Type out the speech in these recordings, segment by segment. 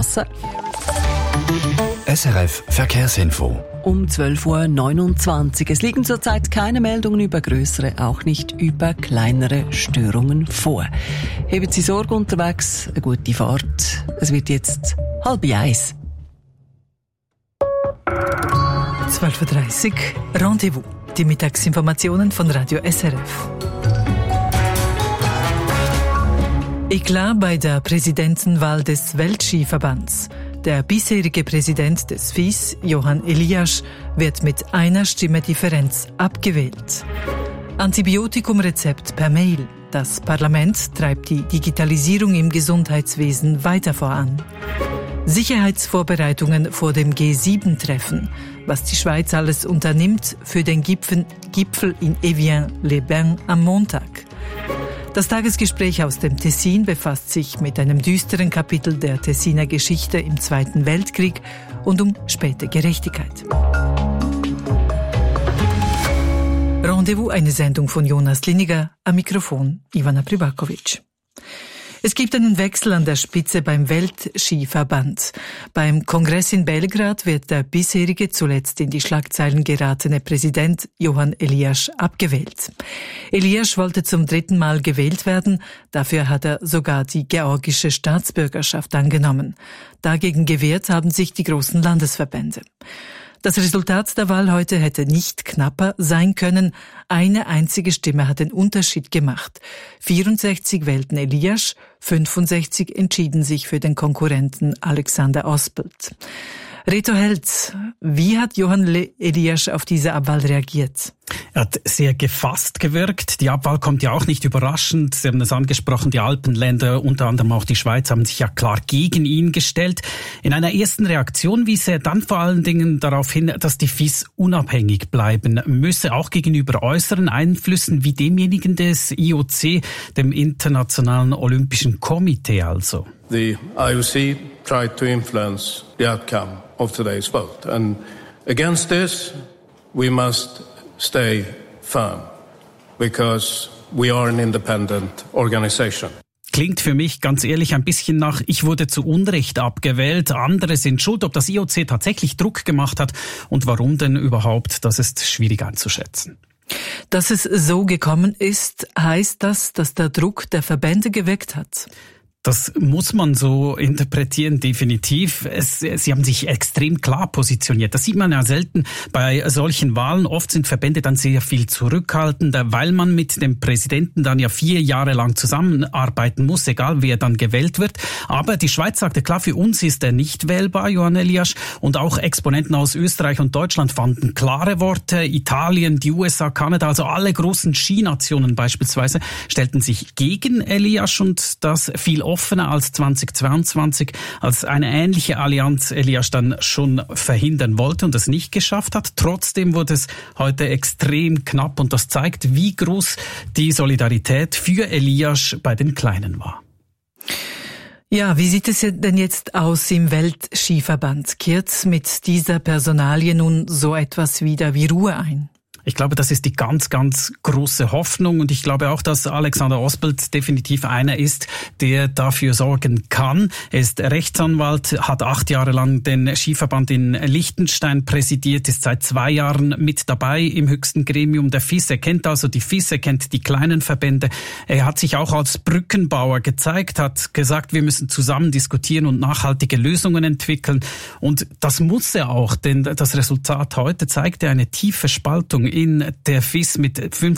Marcel. SRF Verkehrsinfo. Um 12.29 Uhr. Es liegen zurzeit keine Meldungen über grössere, auch nicht über kleinere Störungen vor. Heben Sie Sorge unterwegs, eine gute Fahrt. Es wird jetzt 12:30. 12.30 Uhr, Rendezvous. Die Mittagsinformationen von Radio SRF. Eklat bei der Präsidentenwahl des Weltskiverbands. Der bisherige Präsident des FIS, Johann Eliasch, wird mit einer Stimme Differenz abgewählt. Antibiotikumrezept per Mail. Das Parlament treibt die Digitalisierung im Gesundheitswesen weiter voran. Sicherheitsvorbereitungen vor dem G7-Treffen. Was die Schweiz alles unternimmt für den Gipfel in Evian-les-Bains am Montag. Das Tagesgespräch aus dem Tessin befasst sich mit einem düsteren Kapitel der Tessiner Geschichte im Zweiten Weltkrieg und um späte Gerechtigkeit. Rendezvous, eine Sendung von Jonas Liniger, am Mikrofon Ivana Pribakovic. Es gibt einen Wechsel an der Spitze beim Weltskiverband. Beim Kongress in Belgrad wird der bisherige, zuletzt in die Schlagzeilen geratene Präsident Johann Eliasch abgewählt. Eliasch wollte zum 3. Mal gewählt werden, dafür hat er sogar die georgische Staatsbürgerschaft angenommen. Dagegen gewehrt haben sich die großen Landesverbände. Das Resultat der Wahl heute hätte nicht knapper sein können. Eine einzige Stimme hat den Unterschied gemacht. 64 wählten Eliasch, 65 entschieden sich für den Konkurrenten Alexander Ospelt. Reto Held, wie hat Johann Eliasch auf diese Abwahl reagiert? Er hat sehr gefasst gewirkt. Die Abwahl kommt ja auch nicht überraschend. Sie haben es angesprochen, die Alpenländer, unter anderem auch die Schweiz, haben sich ja klar gegen ihn gestellt. In einer ersten Reaktion wies er dann vor allen Dingen darauf hin, dass die FIS unabhängig bleiben müsse, auch gegenüber äußeren Einflüssen wie demjenigen des IOC, dem Internationalen Olympischen Komitee also. The IOC tried to influence the outcome of today's vote. And against this, we must stay firm, because we are an independent organization. Klingt für mich ganz ehrlich ein bisschen nach, ich wurde zu Unrecht abgewählt, andere sind schuld. Ob das IOC tatsächlich Druck gemacht hat und warum denn überhaupt, das ist schwierig einzuschätzen. Dass es so gekommen ist, heißt das, dass der Druck der Verbände geweckt hat? Das muss man so interpretieren, definitiv. Sie haben sich extrem klar positioniert. Das sieht man ja selten bei solchen Wahlen. Oft sind Verbände dann sehr viel zurückhaltender, weil man mit dem Präsidenten dann ja 4 Jahre lang zusammenarbeiten muss, egal wer dann gewählt wird. Aber die Schweiz sagte klar, für uns ist er nicht wählbar, Johann Eliasch. Und auch Exponenten aus Österreich und Deutschland fanden klare Worte. Italien, die USA, Kanada, also alle großen Skinationen beispielsweise, stellten sich gegen Eliasch und das fiel offener als 2022, als eine ähnliche Allianz Eliasch dann schon verhindern wollte und es nicht geschafft hat. Trotzdem wurde es heute extrem knapp und das zeigt, wie groß die Solidarität für Eliasch bei den Kleinen war. Ja, wie sieht es denn jetzt aus im Weltskiverband? Kehrt mit dieser Personalie nun so etwas wieder wie Ruhe ein? Ich glaube, das ist die ganz, ganz große Hoffnung und ich glaube auch, dass Alexander Ospelt definitiv einer ist, der dafür sorgen kann. Er ist Rechtsanwalt, hat 8 Jahre lang den Skiverband in Liechtenstein präsidiert, ist seit 2 Jahren mit dabei im höchsten Gremium der FIS. Er kennt also die FIS, er kennt die kleinen Verbände. Er hat sich auch als Brückenbauer gezeigt, hat gesagt, wir müssen zusammen diskutieren und nachhaltige Lösungen entwickeln. Und das muss er auch, denn das Resultat heute zeigt ja eine tiefe Spaltung in der FIS mit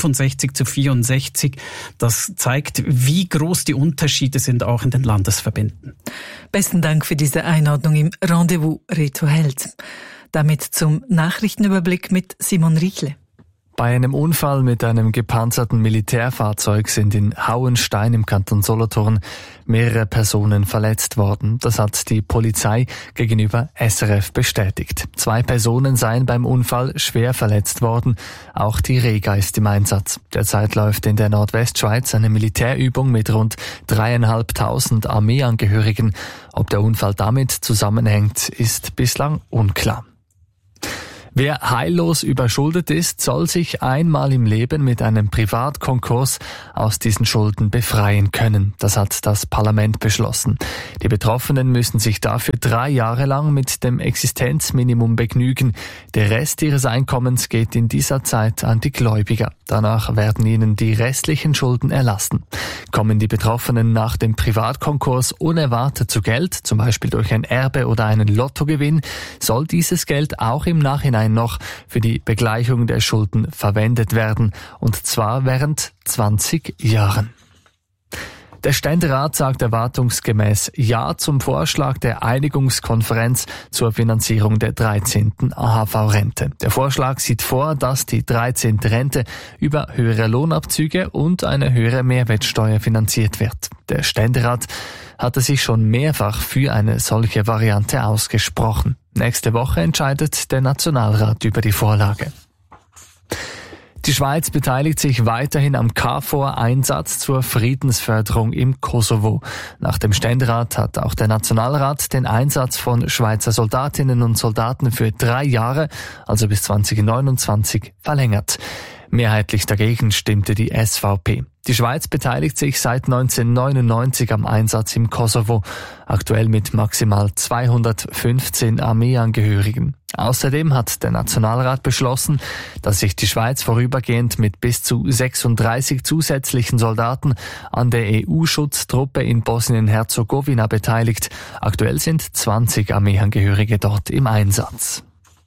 65:64. Das zeigt, wie groß die Unterschiede sind auch in den Landesverbänden. Besten Dank für diese Einordnung im Rendezvous, Reto Held. Damit zum Nachrichtenüberblick mit Simon Richle. Bei einem Unfall mit einem gepanzerten Militärfahrzeug sind in Hauenstein im Kanton Solothurn mehrere Personen verletzt worden. Das hat die Polizei gegenüber SRF bestätigt. 2 Personen seien beim Unfall schwer verletzt worden. Auch die Rega ist im Einsatz. Derzeit läuft in der Nordwestschweiz eine Militärübung mit rund 3.500 Armeeangehörigen. Ob der Unfall damit zusammenhängt, ist bislang unklar. Wer heillos überschuldet ist, soll sich einmal im Leben mit einem Privatkonkurs aus diesen Schulden befreien können. Das hat das Parlament beschlossen. Die Betroffenen müssen sich dafür 3 Jahre lang mit dem Existenzminimum begnügen. Der Rest ihres Einkommens geht in dieser Zeit an die Gläubiger. Danach werden ihnen die restlichen Schulden erlassen. Kommen die Betroffenen nach dem Privatkonkurs unerwartet zu Geld, zum Beispiel durch ein Erbe oder einen Lottogewinn, soll dieses Geld auch im Nachhinein noch für die Begleichung der Schulden verwendet werden, und zwar während 20 Jahren. Der Ständerat sagt erwartungsgemäß Ja zum Vorschlag der Einigungskonferenz zur Finanzierung der 13. AHV-Rente. Der Vorschlag sieht vor, dass die 13. Rente über höhere Lohnabzüge und eine höhere Mehrwertsteuer finanziert wird. Der Ständerat hatte sich schon mehrfach für eine solche Variante ausgesprochen. Nächste Woche entscheidet der Nationalrat über die Vorlage. Die Schweiz beteiligt sich weiterhin am KFOR-Einsatz zur Friedensförderung im Kosovo. Nach dem Ständerat hat auch der Nationalrat den Einsatz von Schweizer Soldatinnen und Soldaten für 3 Jahre, also bis 2029, verlängert. Mehrheitlich dagegen stimmte die SVP. Die Schweiz beteiligt sich seit 1999 am Einsatz im Kosovo, aktuell mit maximal 215 Armeeangehörigen. Außerdem hat der Nationalrat beschlossen, dass sich die Schweiz vorübergehend mit bis zu 36 zusätzlichen Soldaten an der EU-Schutztruppe in Bosnien-Herzegowina beteiligt. Aktuell sind 20 Armeeangehörige dort im Einsatz.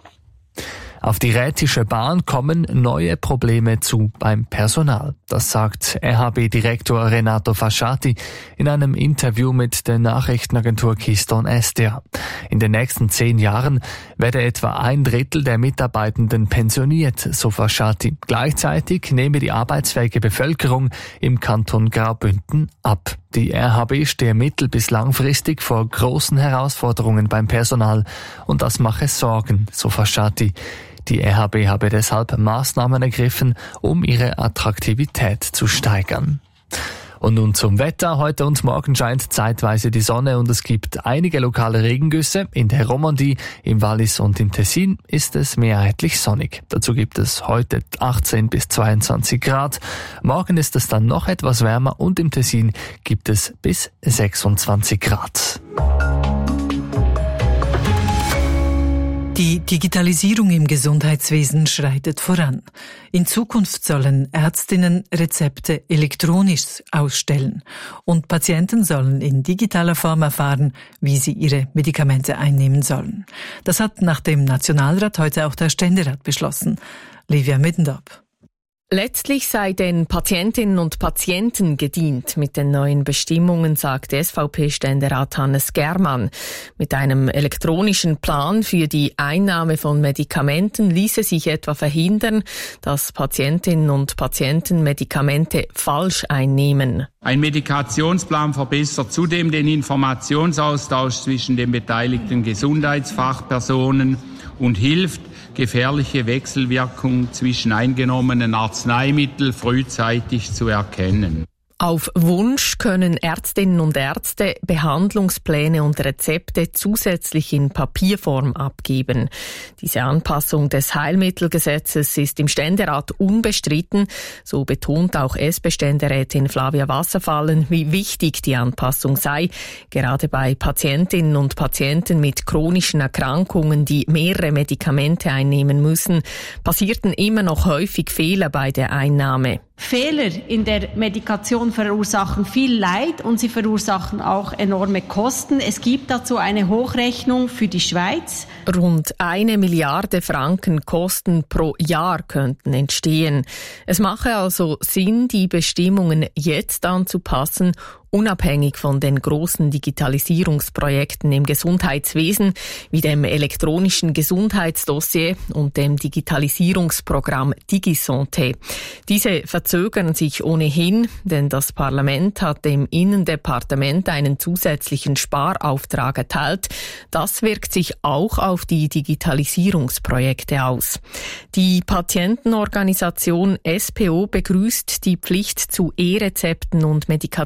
Auf die Rätische Bahn kommen neue Probleme zu beim Personal. Das sagt RHB-Direktor Renato Fasciati in einem Interview mit der Nachrichtenagentur Keystone SDA. In den nächsten 10 Jahren werde etwa 1/3 der Mitarbeitenden pensioniert, so Fasciati. Gleichzeitig nehme die arbeitsfähige Bevölkerung im Kanton Graubünden ab. Die RHB stehe mittel- bis langfristig vor großen Herausforderungen beim Personal und das mache Sorgen, so Fasciati. Die RHB habe deshalb Maßnahmen ergriffen, um ihre Attraktivität zu steigern. Und nun zum Wetter. Heute und morgen scheint zeitweise die Sonne und es gibt einige lokale Regengüsse. In der Romandie, im Wallis und im Tessin ist es mehrheitlich sonnig. Dazu gibt es heute 18 bis 22 Grad. Morgen ist es dann noch etwas wärmer und im Tessin gibt es bis 26 Grad. Die Digitalisierung im Gesundheitswesen schreitet voran. In Zukunft sollen Ärztinnen Rezepte elektronisch ausstellen und Patienten sollen in digitaler Form erfahren, wie sie ihre Medikamente einnehmen sollen. Das hat nach dem Nationalrat heute auch der Ständerat beschlossen. Livia Middendorp. Letztlich sei den Patientinnen und Patienten gedient mit den neuen Bestimmungen, sagt SVP-Ständerat Hannes Germann. Mit einem elektronischen Plan für die Einnahme von Medikamenten ließe sich etwa verhindern, dass Patientinnen und Patienten Medikamente falsch einnehmen. Ein Medikationsplan verbessert zudem den Informationsaustausch zwischen den beteiligten Gesundheitsfachpersonen und hilft, gefährliche Wechselwirkungen zwischen eingenommenen Arzneimitteln frühzeitig zu erkennen. Auf Wunsch können Ärztinnen und Ärzte Behandlungspläne und Rezepte zusätzlich in Papierform abgeben. Diese Anpassung des Heilmittelgesetzes ist im Ständerat unbestritten. So betont auch SP-Ständerätin Flavia Wasserfallen, wie wichtig die Anpassung sei. Gerade bei Patientinnen und Patienten mit chronischen Erkrankungen, die mehrere Medikamente einnehmen müssen, passierten immer noch häufig Fehler bei der Einnahme. Fehler in der Medikation verursachen viel Leid und sie verursachen auch enorme Kosten. Es gibt dazu eine Hochrechnung für die Schweiz. Rund 1 Milliarde Franken Kosten pro Jahr könnten entstehen. Es mache also Sinn, die Bestimmungen jetzt anzupassen, unabhängig von den großen Digitalisierungsprojekten im Gesundheitswesen wie dem elektronischen Gesundheitsdossier und dem Digitalisierungsprogramm DigiSanté. Diese verzögern sich ohnehin, denn das Parlament hat dem Innendepartement einen zusätzlichen Sparauftrag erteilt. Das wirkt sich auch auf die Digitalisierungsprojekte aus. Die Patientenorganisation SPO begrüßt die Pflicht zu E-Rezepten und Medikationsplänen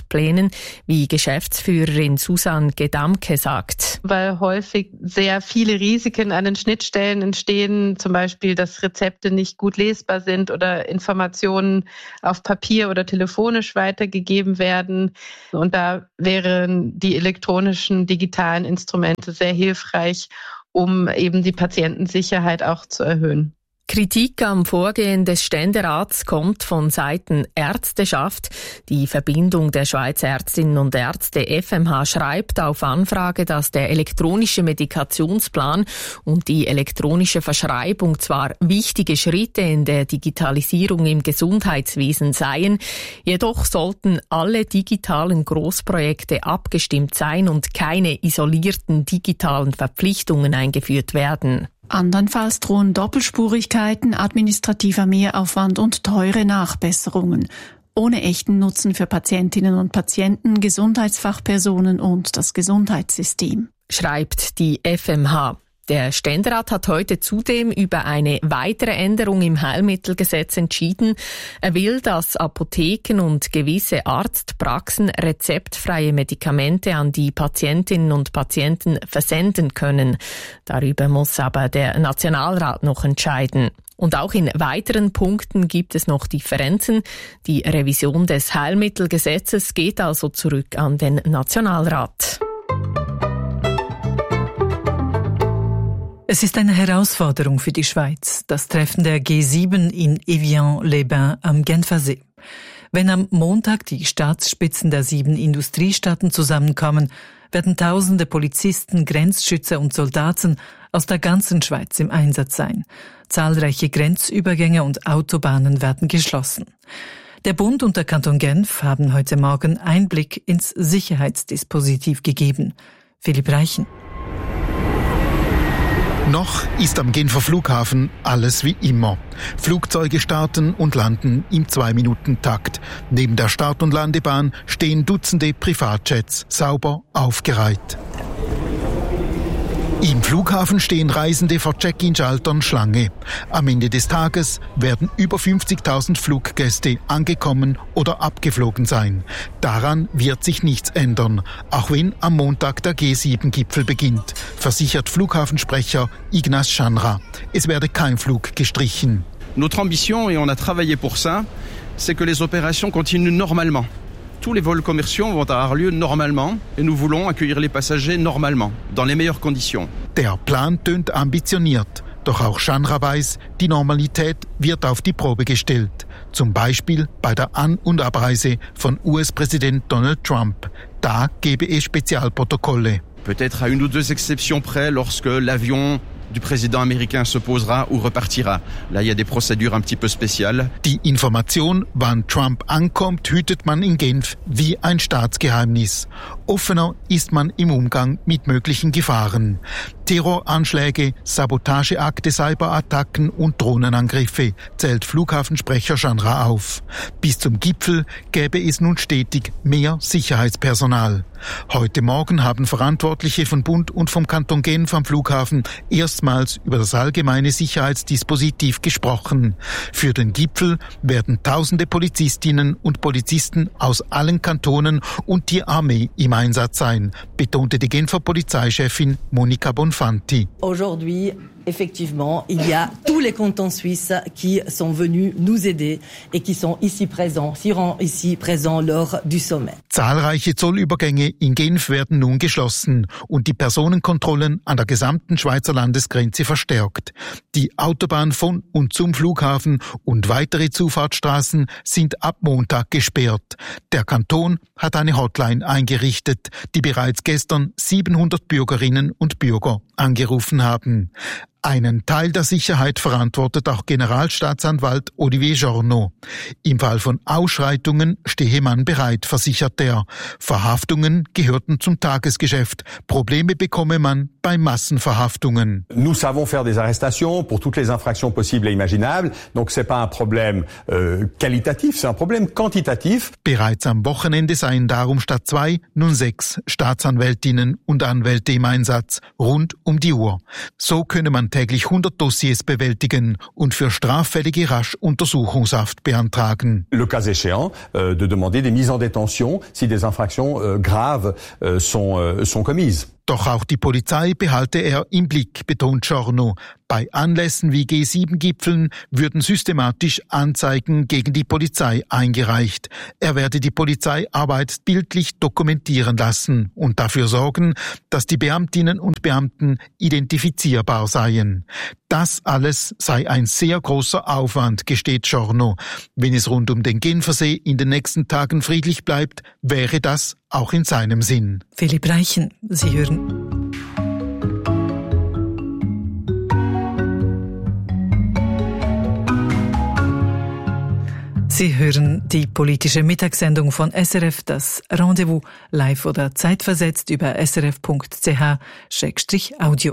Backup-Plänen, wie Geschäftsführerin Susanne Gedamke sagt. Weil häufig sehr viele Risiken an den Schnittstellen entstehen, zum Beispiel, dass Rezepte nicht gut lesbar sind oder Informationen auf Papier oder telefonisch weitergegeben werden. Und da wären die elektronischen, digitalen Instrumente sehr hilfreich, um eben die Patientensicherheit auch zu erhöhen. Kritik am Vorgehen des Ständerats kommt von Seiten Ärzteschaft. Die Verbindung der Schweizer Ärztinnen und Ärzte FMH schreibt auf Anfrage, dass der elektronische Medikationsplan und die elektronische Verschreibung zwar wichtige Schritte in der Digitalisierung im Gesundheitswesen seien, jedoch sollten alle digitalen Großprojekte abgestimmt sein und keine isolierten digitalen Verpflichtungen eingeführt werden. Andernfalls drohen Doppelspurigkeiten, administrativer Mehraufwand und teure Nachbesserungen, ohne echten Nutzen für Patientinnen und Patienten, Gesundheitsfachpersonen und das Gesundheitssystem, schreibt die FMH. Der Ständerat hat heute zudem über eine weitere Änderung im Heilmittelgesetz entschieden. Er will, dass Apotheken und gewisse Arztpraxen rezeptfreie Medikamente an die Patientinnen und Patienten versenden können. Darüber muss aber der Nationalrat noch entscheiden. Und auch in weiteren Punkten gibt es noch Differenzen. Die Revision des Heilmittelgesetzes geht also zurück an den Nationalrat. Es ist eine Herausforderung für die Schweiz, das Treffen der G7 in Evian-les-Bains am Genfersee. Wenn am Montag die Staatsspitzen der 7 Industriestaaten zusammenkommen, werden tausende Polizisten, Grenzschützer und Soldaten aus der ganzen Schweiz im Einsatz sein. Zahlreiche Grenzübergänge und Autobahnen werden geschlossen. Der Bund und der Kanton Genf haben heute Morgen Einblick ins Sicherheitsdispositiv gegeben. Philipp Reichen. Noch ist am Genfer Flughafen alles wie immer. Flugzeuge starten und landen im 2-Minuten-Takt. Neben der Start- und Landebahn stehen Dutzende Privatjets, sauber aufgereiht. Im Flughafen stehen Reisende vor Check-in-Schaltern Schlange. Am Ende des Tages werden über 50.000 Fluggäste angekommen oder abgeflogen sein. Daran wird sich nichts ändern, auch wenn am Montag der G7-Gipfel beginnt, versichert Flughafensprecher Ignace Chanra. Es werde kein Flug gestrichen. Notre ambition, et on a travaillé pour ça, c'est que les opérations continuent normalement. Tous les vols commerciaux vont avoir lieu normalement et nous voulons accueillir les passagers normalement, dans les meilleures conditions. Der Plan tönt ambitioniert, doch auch Chanra weiß, die Normalität wird auf die Probe gestellt. Zum Beispiel bei der An- und Abreise von US-Präsident Donald Trump. Da gebe es Spezialprotokolle. Peut-être à une ou deux exceptions près lorsque l'avion du président américain se posera ou repartira. Là, il y a des procédures un petit peu spéciales. Die Information, wann Trump ankommt, hütet man in Genf wie ein Staatsgeheimnis. Offener ist man im Umgang mit möglichen Gefahren. Terroranschläge, Sabotageakte, Cyberattacken und Drohnenangriffe zählt Flughafensprecher Chanra auf. Bis zum Gipfel gäbe es nun stetig mehr Sicherheitspersonal. Heute Morgen haben Verantwortliche von Bund und vom Kanton Genf am Flughafen erstmals über das allgemeine Sicherheitsdispositiv gesprochen. Für den Gipfel werden tausende Polizistinnen und Polizisten aus allen Kantonen und die Armee im Einsatz sein, betonte die Genfer Polizeichefin Monika Bonfanti. Aujourd'hui, effectivement, il y a tous les cantons suisses qui sont venus nous aider et qui sont ici présents, seront ici présents lors du sommet. Zahlreiche Zollübergänge in Genf werden nun geschlossen und die Personenkontrollen an der gesamten Schweizer Landesgrenze verstärkt. Die Autobahn von und zum Flughafen und weitere Zufahrtsstraßen sind ab Montag gesperrt. Der Kanton hat eine Hotline eingerichtet, die bereits gestern 700 Bürgerinnen und Bürger angerufen haben. Einen Teil der Sicherheit verantwortet auch Generalstaatsanwalt Olivier Journeau. Im Fall von Ausschreitungen stehe man bereit, versichert er. Verhaftungen gehörten zum Tagesgeschäft. Probleme bekomme man bei bei Massenverhaftungen. Nous savons faire des arrestations pour toutes les infractions possibles et imaginables. Donc c'est pas un problème qualitatif, c'est un problème quantitatif. Bereits am Wochenende seien darum statt 2 nun 6 Staatsanwältinnen und Anwälte im Einsatz, rund um die Uhr. So könne man täglich 100 Dossiers bewältigen und für Straffällige rasch Untersuchungshaft beantragen. Le cas échéant, de demander des mises en détention si des infractions graves sont commises. Doch auch die Polizei behalte er im Blick, betont Giorno. Bei Anlässen wie G7-Gipfeln würden systematisch Anzeigen gegen die Polizei eingereicht. Er werde die Polizeiarbeit bildlich dokumentieren lassen und dafür sorgen, dass die Beamtinnen und Beamten identifizierbar seien. Das alles sei ein sehr großer Aufwand, gesteht Giorno. Wenn es rund um den Genfersee in den nächsten Tagen friedlich bleibt, wäre das auch in seinem Sinn. Philipp Reichen, Sie hören. Sie hören die politische Mittagssendung von SRF, das Rendezvous, live oder zeitversetzt über srf.ch/audio.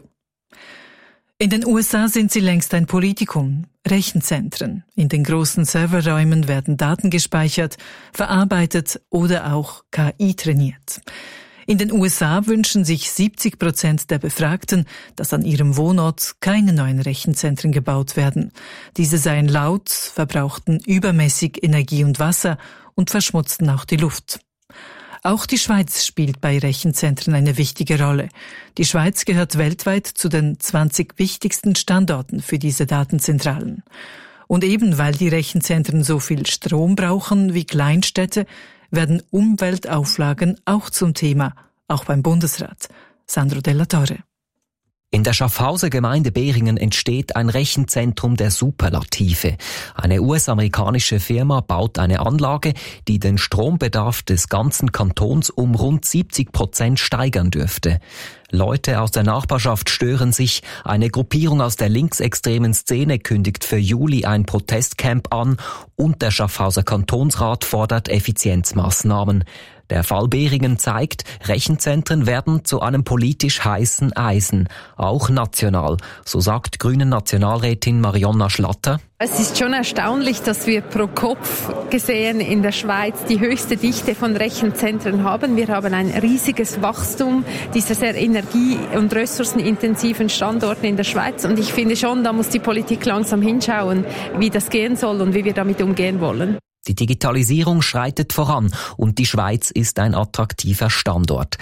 In den USA sind sie längst ein Politikum. Rechenzentren. In den großen Serverräumen werden Daten gespeichert, verarbeitet oder auch KI trainiert. In den USA wünschen sich 70% der Befragten, dass an ihrem Wohnort keine neuen Rechenzentren gebaut werden. Diese seien laut, verbrauchten übermäßig Energie und Wasser und verschmutzten auch die Luft. Auch die Schweiz spielt bei Rechenzentren eine wichtige Rolle. Die Schweiz gehört weltweit zu den 20 wichtigsten Standorten für diese Datenzentralen. Und eben weil die Rechenzentren so viel Strom brauchen wie Kleinstädte, werden Umweltauflagen auch zum Thema, auch beim Bundesrat. Sandro Della Torre. In der Schaffhauser Gemeinde Behringen entsteht ein Rechenzentrum der Superlative. Eine US-amerikanische Firma baut eine Anlage, die den Strombedarf des ganzen Kantons um rund 70% steigern dürfte. Leute aus der Nachbarschaft stören sich. Eine Gruppierung aus der linksextremen Szene kündigt für Juli ein Protestcamp an und der Schaffhauser Kantonsrat fordert Effizienzmaßnahmen. Der Fall Behringen zeigt, Rechenzentren werden zu einem politisch heißen Eisen, auch national, so sagt Grünen-Nationalrätin Marionna Schlatter. Es ist schon erstaunlich, dass wir pro Kopf gesehen in der Schweiz die höchste Dichte von Rechenzentren haben. Wir haben ein riesiges Wachstum dieser sehr energie- und ressourcenintensiven Standorte in der Schweiz. Und ich finde schon, da muss die Politik langsam hinschauen, wie das gehen soll und wie wir damit umgehen wollen. Die Digitalisierung schreitet voran und die Schweiz ist ein attraktiver Standort.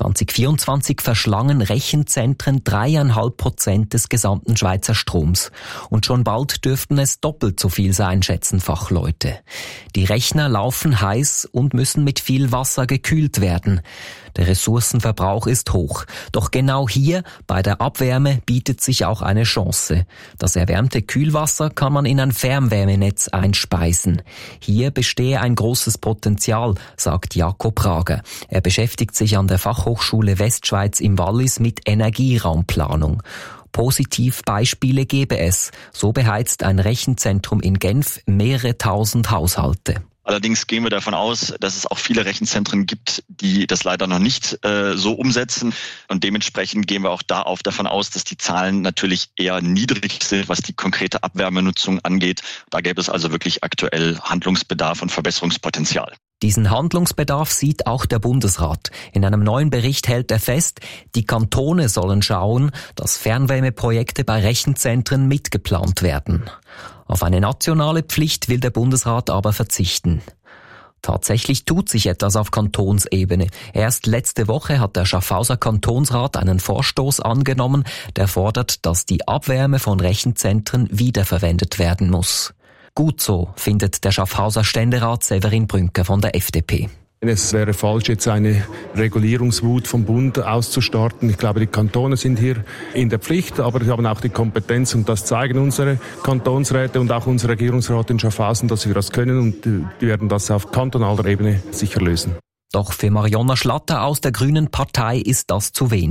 2024 verschlangen Rechenzentren 3,5% des gesamten Schweizer Stroms. Und schon bald dürften es doppelt so viel sein, schätzen Fachleute. Die Rechner laufen heiß und müssen mit viel Wasser gekühlt werden. Der Ressourcenverbrauch ist hoch. Doch genau hier, bei der Abwärme, bietet sich auch eine Chance. Das erwärmte Kühlwasser kann man in ein Fernwärmenetz einspeisen. Hier bestehe ein großes Potenzial, sagt Jakob Rager. Er beschäftigt sich an der Fachhochschule Westschweiz im Wallis mit Energieraumplanung. Positivbeispiele gebe es. So beheizt ein Rechenzentrum in Genf mehrere tausend Haushalte. Allerdings gehen wir davon aus, dass es auch viele Rechenzentren gibt, die das leider noch nicht so umsetzen. Und dementsprechend gehen wir auch davon aus, dass die Zahlen natürlich eher niedrig sind, was die konkrete Abwärmenutzung angeht. Da gäbe es also wirklich aktuell Handlungsbedarf und Verbesserungspotenzial. Diesen Handlungsbedarf sieht auch der Bundesrat. In einem neuen Bericht hält er fest, die Kantone sollen schauen, dass Fernwärmeprojekte bei Rechenzentren mitgeplant werden. Auf eine nationale Pflicht will der Bundesrat aber verzichten. Tatsächlich tut sich etwas auf Kantonsebene. Erst letzte Woche hat der Schaffhauser Kantonsrat einen Vorstoß angenommen, der fordert, dass die Abwärme von Rechenzentren wiederverwendet werden muss. Gut so, findet der Schaffhauser Ständerat Severin Brünker von der FDP. Es wäre falsch, jetzt eine Regulierungswut vom Bund auszustarten. Ich glaube, die Kantone sind hier in der Pflicht, aber sie haben auch die Kompetenz und das zeigen unsere Kantonsräte und auch unser Regierungsrat in Schaffhausen, dass wir das können und die werden das auf kantonaler Ebene sicher lösen. Doch für Marionna Schlatter aus der Grünen Partei ist das zu wenig.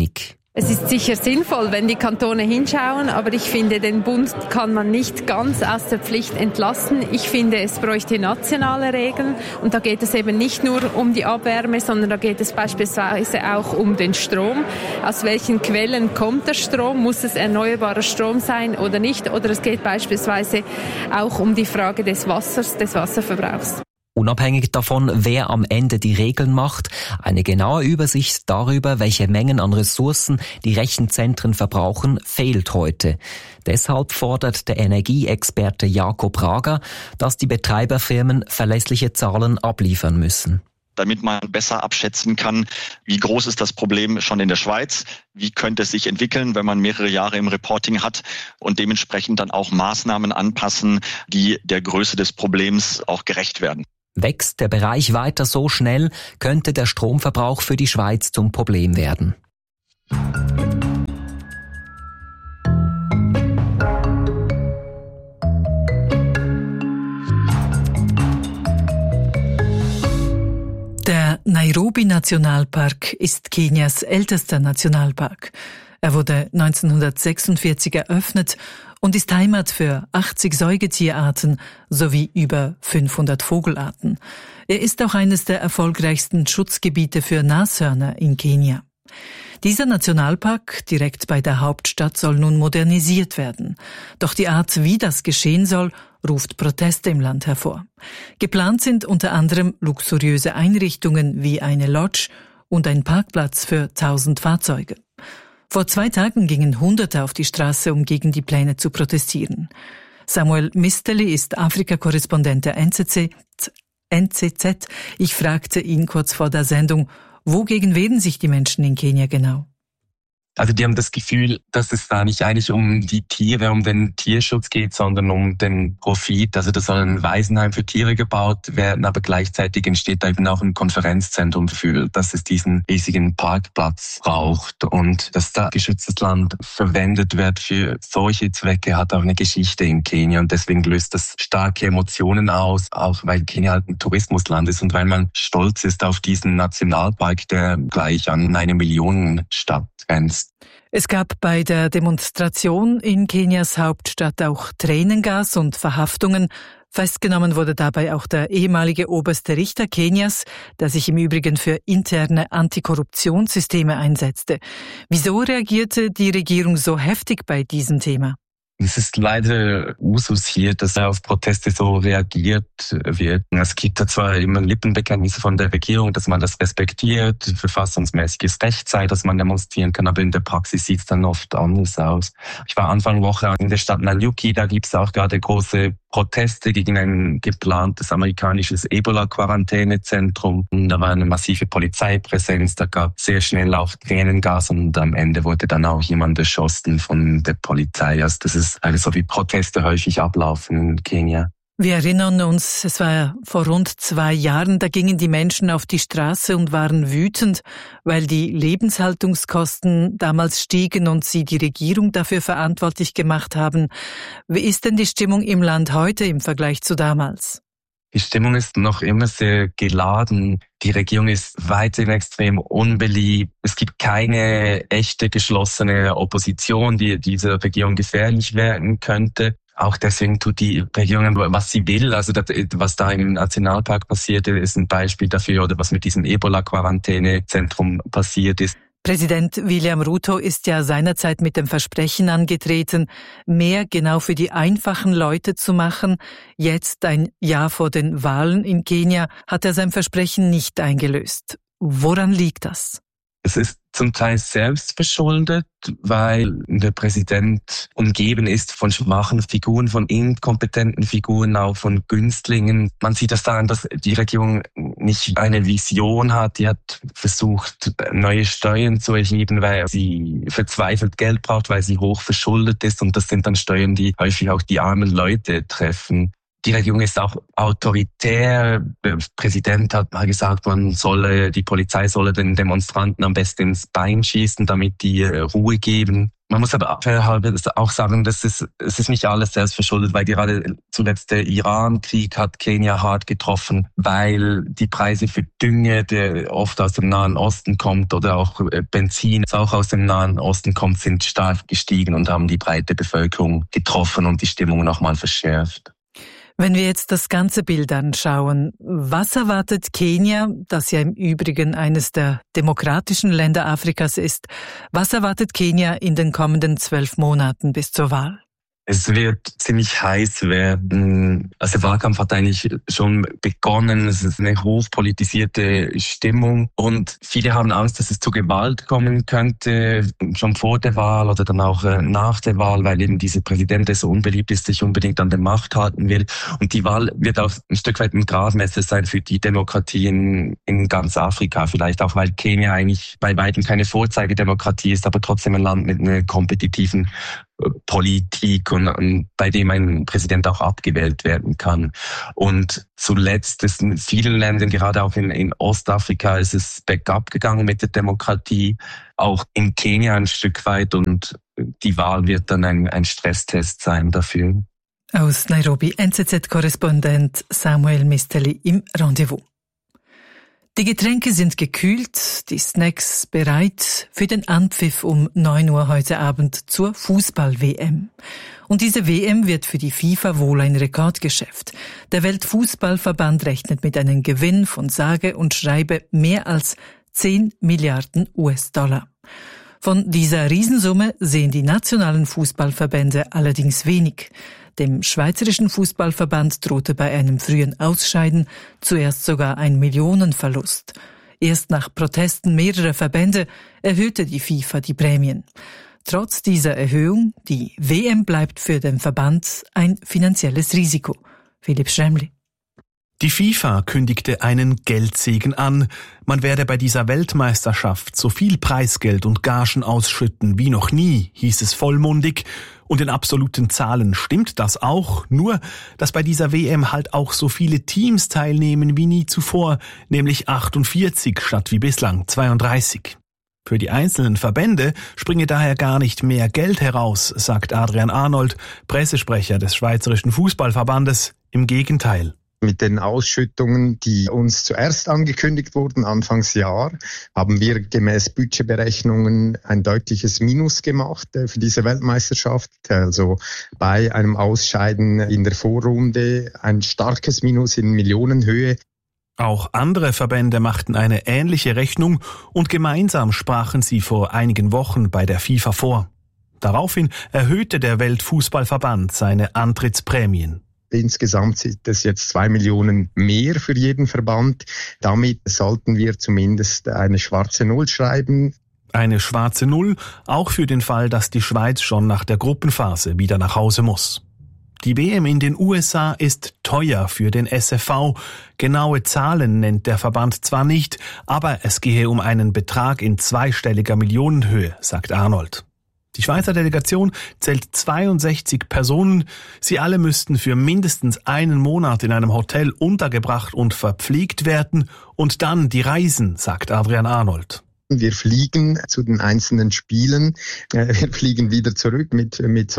Es ist sicher sinnvoll, wenn die Kantone hinschauen, aber ich finde, den Bund kann man nicht ganz aus der Pflicht entlassen. Ich finde, es bräuchte nationale Regeln und da geht es eben nicht nur um die Abwärme, sondern da geht es beispielsweise auch um den Strom. Aus welchen Quellen kommt der Strom? Muss es erneuerbarer Strom sein oder nicht? Oder es geht beispielsweise auch um die Frage des Wassers, des Wasserverbrauchs. Unabhängig davon, wer am Ende die Regeln macht, eine genaue Übersicht darüber, welche Mengen an Ressourcen die Rechenzentren verbrauchen, fehlt heute. Deshalb fordert der Energieexperte Jakob Rager, dass die Betreiberfirmen verlässliche Zahlen abliefern müssen. Damit man besser abschätzen kann, wie groß ist das Problem schon in der Schweiz, wie könnte es sich entwickeln, wenn man mehrere Jahre im Reporting hat und dementsprechend dann auch Maßnahmen anpassen, die der Größe des Problems auch gerecht werden. Wächst der Bereich weiter so schnell, könnte der Stromverbrauch für die Schweiz zum Problem werden. Der Nairobi-Nationalpark ist Kenias ältester Nationalpark. Er wurde 1946 eröffnet und ist Heimat für 80 Säugetierarten sowie über 500 Vogelarten. Er ist auch eines der erfolgreichsten Schutzgebiete für Nashörner in Kenia. Dieser Nationalpark direkt bei der Hauptstadt soll nun modernisiert werden. Doch die Art, wie das geschehen soll, ruft Proteste im Land hervor. Geplant sind unter anderem luxuriöse Einrichtungen wie eine Lodge und ein Parkplatz für 1000 Fahrzeuge. Vor 2 Tagen gingen Hunderte auf die Straße, um gegen die Pläne zu protestieren. Samuel Misteli ist Afrika-Korrespondent der NZZ. Ich fragte ihn kurz vor der Sendung, wogegen wehren sich die Menschen in Kenia genau? Also die haben das Gefühl, dass es da nicht eigentlich um die Tiere, um den Tierschutz geht, sondern um den Profit. Also da soll ein Waisenheim für Tiere gebaut werden, aber gleichzeitig entsteht da eben auch ein Konferenzzentrum dafür, dass es diesen riesigen Parkplatz braucht. Und dass da geschütztes Land verwendet wird für solche Zwecke, hat auch eine Geschichte in Kenia. Und deswegen löst das starke Emotionen aus, auch weil Kenia halt ein Tourismusland ist und weil man stolz ist auf diesen Nationalpark, der gleich an eine Millionenstadt grenzt. Es gab bei der Demonstration in Kenias Hauptstadt auch Tränengas und Verhaftungen. Festgenommen wurde dabei auch der ehemalige oberste Richter Kenias, der sich im Übrigen für interne Antikorruptionssysteme einsetzte. Wieso reagierte die Regierung so heftig bei diesem Thema? Es ist leider Usus hier, dass auf Proteste so reagiert wird. Es gibt da zwar immer Lippenbekenntnisse von der Regierung, dass man das respektiert, verfassungsmäßiges Recht sei, dass man demonstrieren kann, aber in der Praxis sieht es dann oft anders aus. Ich war Anfang Woche in der Stadt Nanyuki, da gibt es auch gerade große Proteste gegen ein geplantes amerikanisches Ebola-Quarantänezentrum. Da war eine massive Polizeipräsenz, da gab es sehr schnell auch Tränengas und am Ende wurde dann auch jemand erschossen von der Polizei. Also das ist so wie Proteste häufig ablaufen in Kenia. Wir erinnern uns, es war vor rund 2 Jahren, da gingen die Menschen auf die Straße und waren wütend, weil die Lebenshaltungskosten damals stiegen und sie die Regierung dafür verantwortlich gemacht haben. Wie ist denn die Stimmung im Land heute im Vergleich zu damals? Die Stimmung ist noch immer sehr geladen. Die Regierung ist weiterhin extrem unbeliebt. Es gibt keine echte geschlossene Opposition, die dieser Regierung gefährlich werden könnte. Auch deswegen tut die Regierung, was sie will. Also das, was da im Nationalpark passiert ist ein Beispiel dafür, oder was mit diesem Ebola-Quarantänezentrum passiert ist. Präsident William Ruto ist ja seinerzeit mit dem Versprechen angetreten, mehr genau für die einfachen Leute zu machen. Jetzt, ein Jahr vor den Wahlen in Kenia, hat er sein Versprechen nicht eingelöst. Woran liegt das? Es ist zum Teil selbst verschuldet, weil der Präsident umgeben ist von schwachen Figuren, von inkompetenten Figuren, auch von Günstlingen. Man sieht das daran, dass die Regierung nicht eine Vision hat. Die hat versucht, neue Steuern zu erheben, weil sie verzweifelt Geld braucht, weil sie hoch verschuldet ist. Und das sind dann Steuern, die häufig auch die armen Leute treffen. Die Regierung ist auch autoritär. Der Präsident hat mal gesagt, die Polizei solle den Demonstranten am besten ins Bein schießen, damit die Ruhe geben. Man muss aber abwehrhalber auch sagen, es ist nicht alles selbst verschuldet, weil gerade zuletzt der Iran-Krieg hat Kenia hart getroffen, weil die Preise für Dünge, der oft aus dem Nahen Osten kommt, oder auch Benzin, das auch aus dem Nahen Osten kommt, sind stark gestiegen und haben die breite Bevölkerung getroffen und die Stimmung nochmal verschärft. Wenn wir jetzt das ganze Bild anschauen, was erwartet Kenia, das ja im Übrigen eines der demokratischen Länder Afrikas ist, was erwartet Kenia in den kommenden 12 Monaten bis zur Wahl? Es wird ziemlich heiß werden. Also der Wahlkampf hat eigentlich schon begonnen. Es ist eine hochpolitisierte Stimmung und viele haben Angst, dass es zu Gewalt kommen könnte, schon vor der Wahl oder dann auch nach der Wahl, weil eben dieser Präsident, der so unbeliebt ist, sich unbedingt an der Macht halten will. Und die Wahl wird auch ein Stück weit ein Gradmesser sein für die Demokratie in ganz Afrika. Vielleicht auch, weil Kenia eigentlich bei weitem keine Vorzeigedemokratie ist, aber trotzdem ein Land mit einer kompetitiven Politik und bei dem ein Präsident auch abgewählt werden kann. Und zuletzt ist in vielen Ländern, gerade auch in Ostafrika, ist es bergab gegangen mit der Demokratie, auch in Kenia ein Stück weit, und die Wahl wird dann ein Stresstest sein dafür. Aus Nairobi, NZZ-Korrespondent Samuel Misteli im Rendezvous. Die Getränke sind gekühlt, die Snacks bereit für den Anpfiff um 9 Uhr heute Abend zur Fußball-WM. Und diese WM wird für die FIFA wohl ein Rekordgeschäft. Der Weltfußballverband rechnet mit einem Gewinn von sage und schreibe mehr als 10 Milliarden US-Dollar. Von dieser Riesensumme sehen die nationalen Fußballverbände allerdings wenig. Dem Schweizerischen Fußballverband drohte bei einem frühen Ausscheiden zuerst sogar ein Millionenverlust. Erst nach Protesten mehrerer Verbände erhöhte die FIFA die Prämien. Trotz dieser Erhöhung, die WM bleibt für den Verband ein finanzielles Risiko. Philipp Schremli. Die FIFA kündigte einen Geldsegen an. Man werde bei dieser Weltmeisterschaft so viel Preisgeld und Gagen ausschütten wie noch nie, hieß es vollmundig. Und in absoluten Zahlen stimmt das auch, nur dass bei dieser WM halt auch so viele Teams teilnehmen wie nie zuvor, nämlich 48 statt wie bislang 32. Für die einzelnen Verbände springe daher gar nicht mehr Geld heraus, sagt Adrian Arnold, Pressesprecher des Schweizerischen Fußballverbandes. Im Gegenteil. Mit den Ausschüttungen, die uns zuerst angekündigt wurden, Anfangsjahr, haben wir gemäß Budgetberechnungen ein deutliches Minus gemacht für diese Weltmeisterschaft. Also bei einem Ausscheiden in der Vorrunde ein starkes Minus in Millionenhöhe. Auch andere Verbände machten eine ähnliche Rechnung und gemeinsam sprachen sie vor einigen Wochen bei der FIFA vor. Daraufhin erhöhte der Weltfußballverband seine Antrittsprämien. Insgesamt sind es jetzt 2 Millionen mehr für jeden Verband. Damit sollten wir zumindest eine schwarze Null schreiben. Eine schwarze Null, auch für den Fall, dass die Schweiz schon nach der Gruppenphase wieder nach Hause muss. Die WM in den USA ist teuer für den SFV. Genaue Zahlen nennt der Verband zwar nicht, aber es gehe um einen Betrag in zweistelliger Millionenhöhe, sagt Arnold. Die Schweizer Delegation zählt 62 Personen. Sie alle müssten für mindestens einen Monat in einem Hotel untergebracht und verpflegt werden. Und dann die Reisen, sagt Adrian Arnold. Wir fliegen zu den einzelnen Spielen. Wir fliegen wieder zurück mit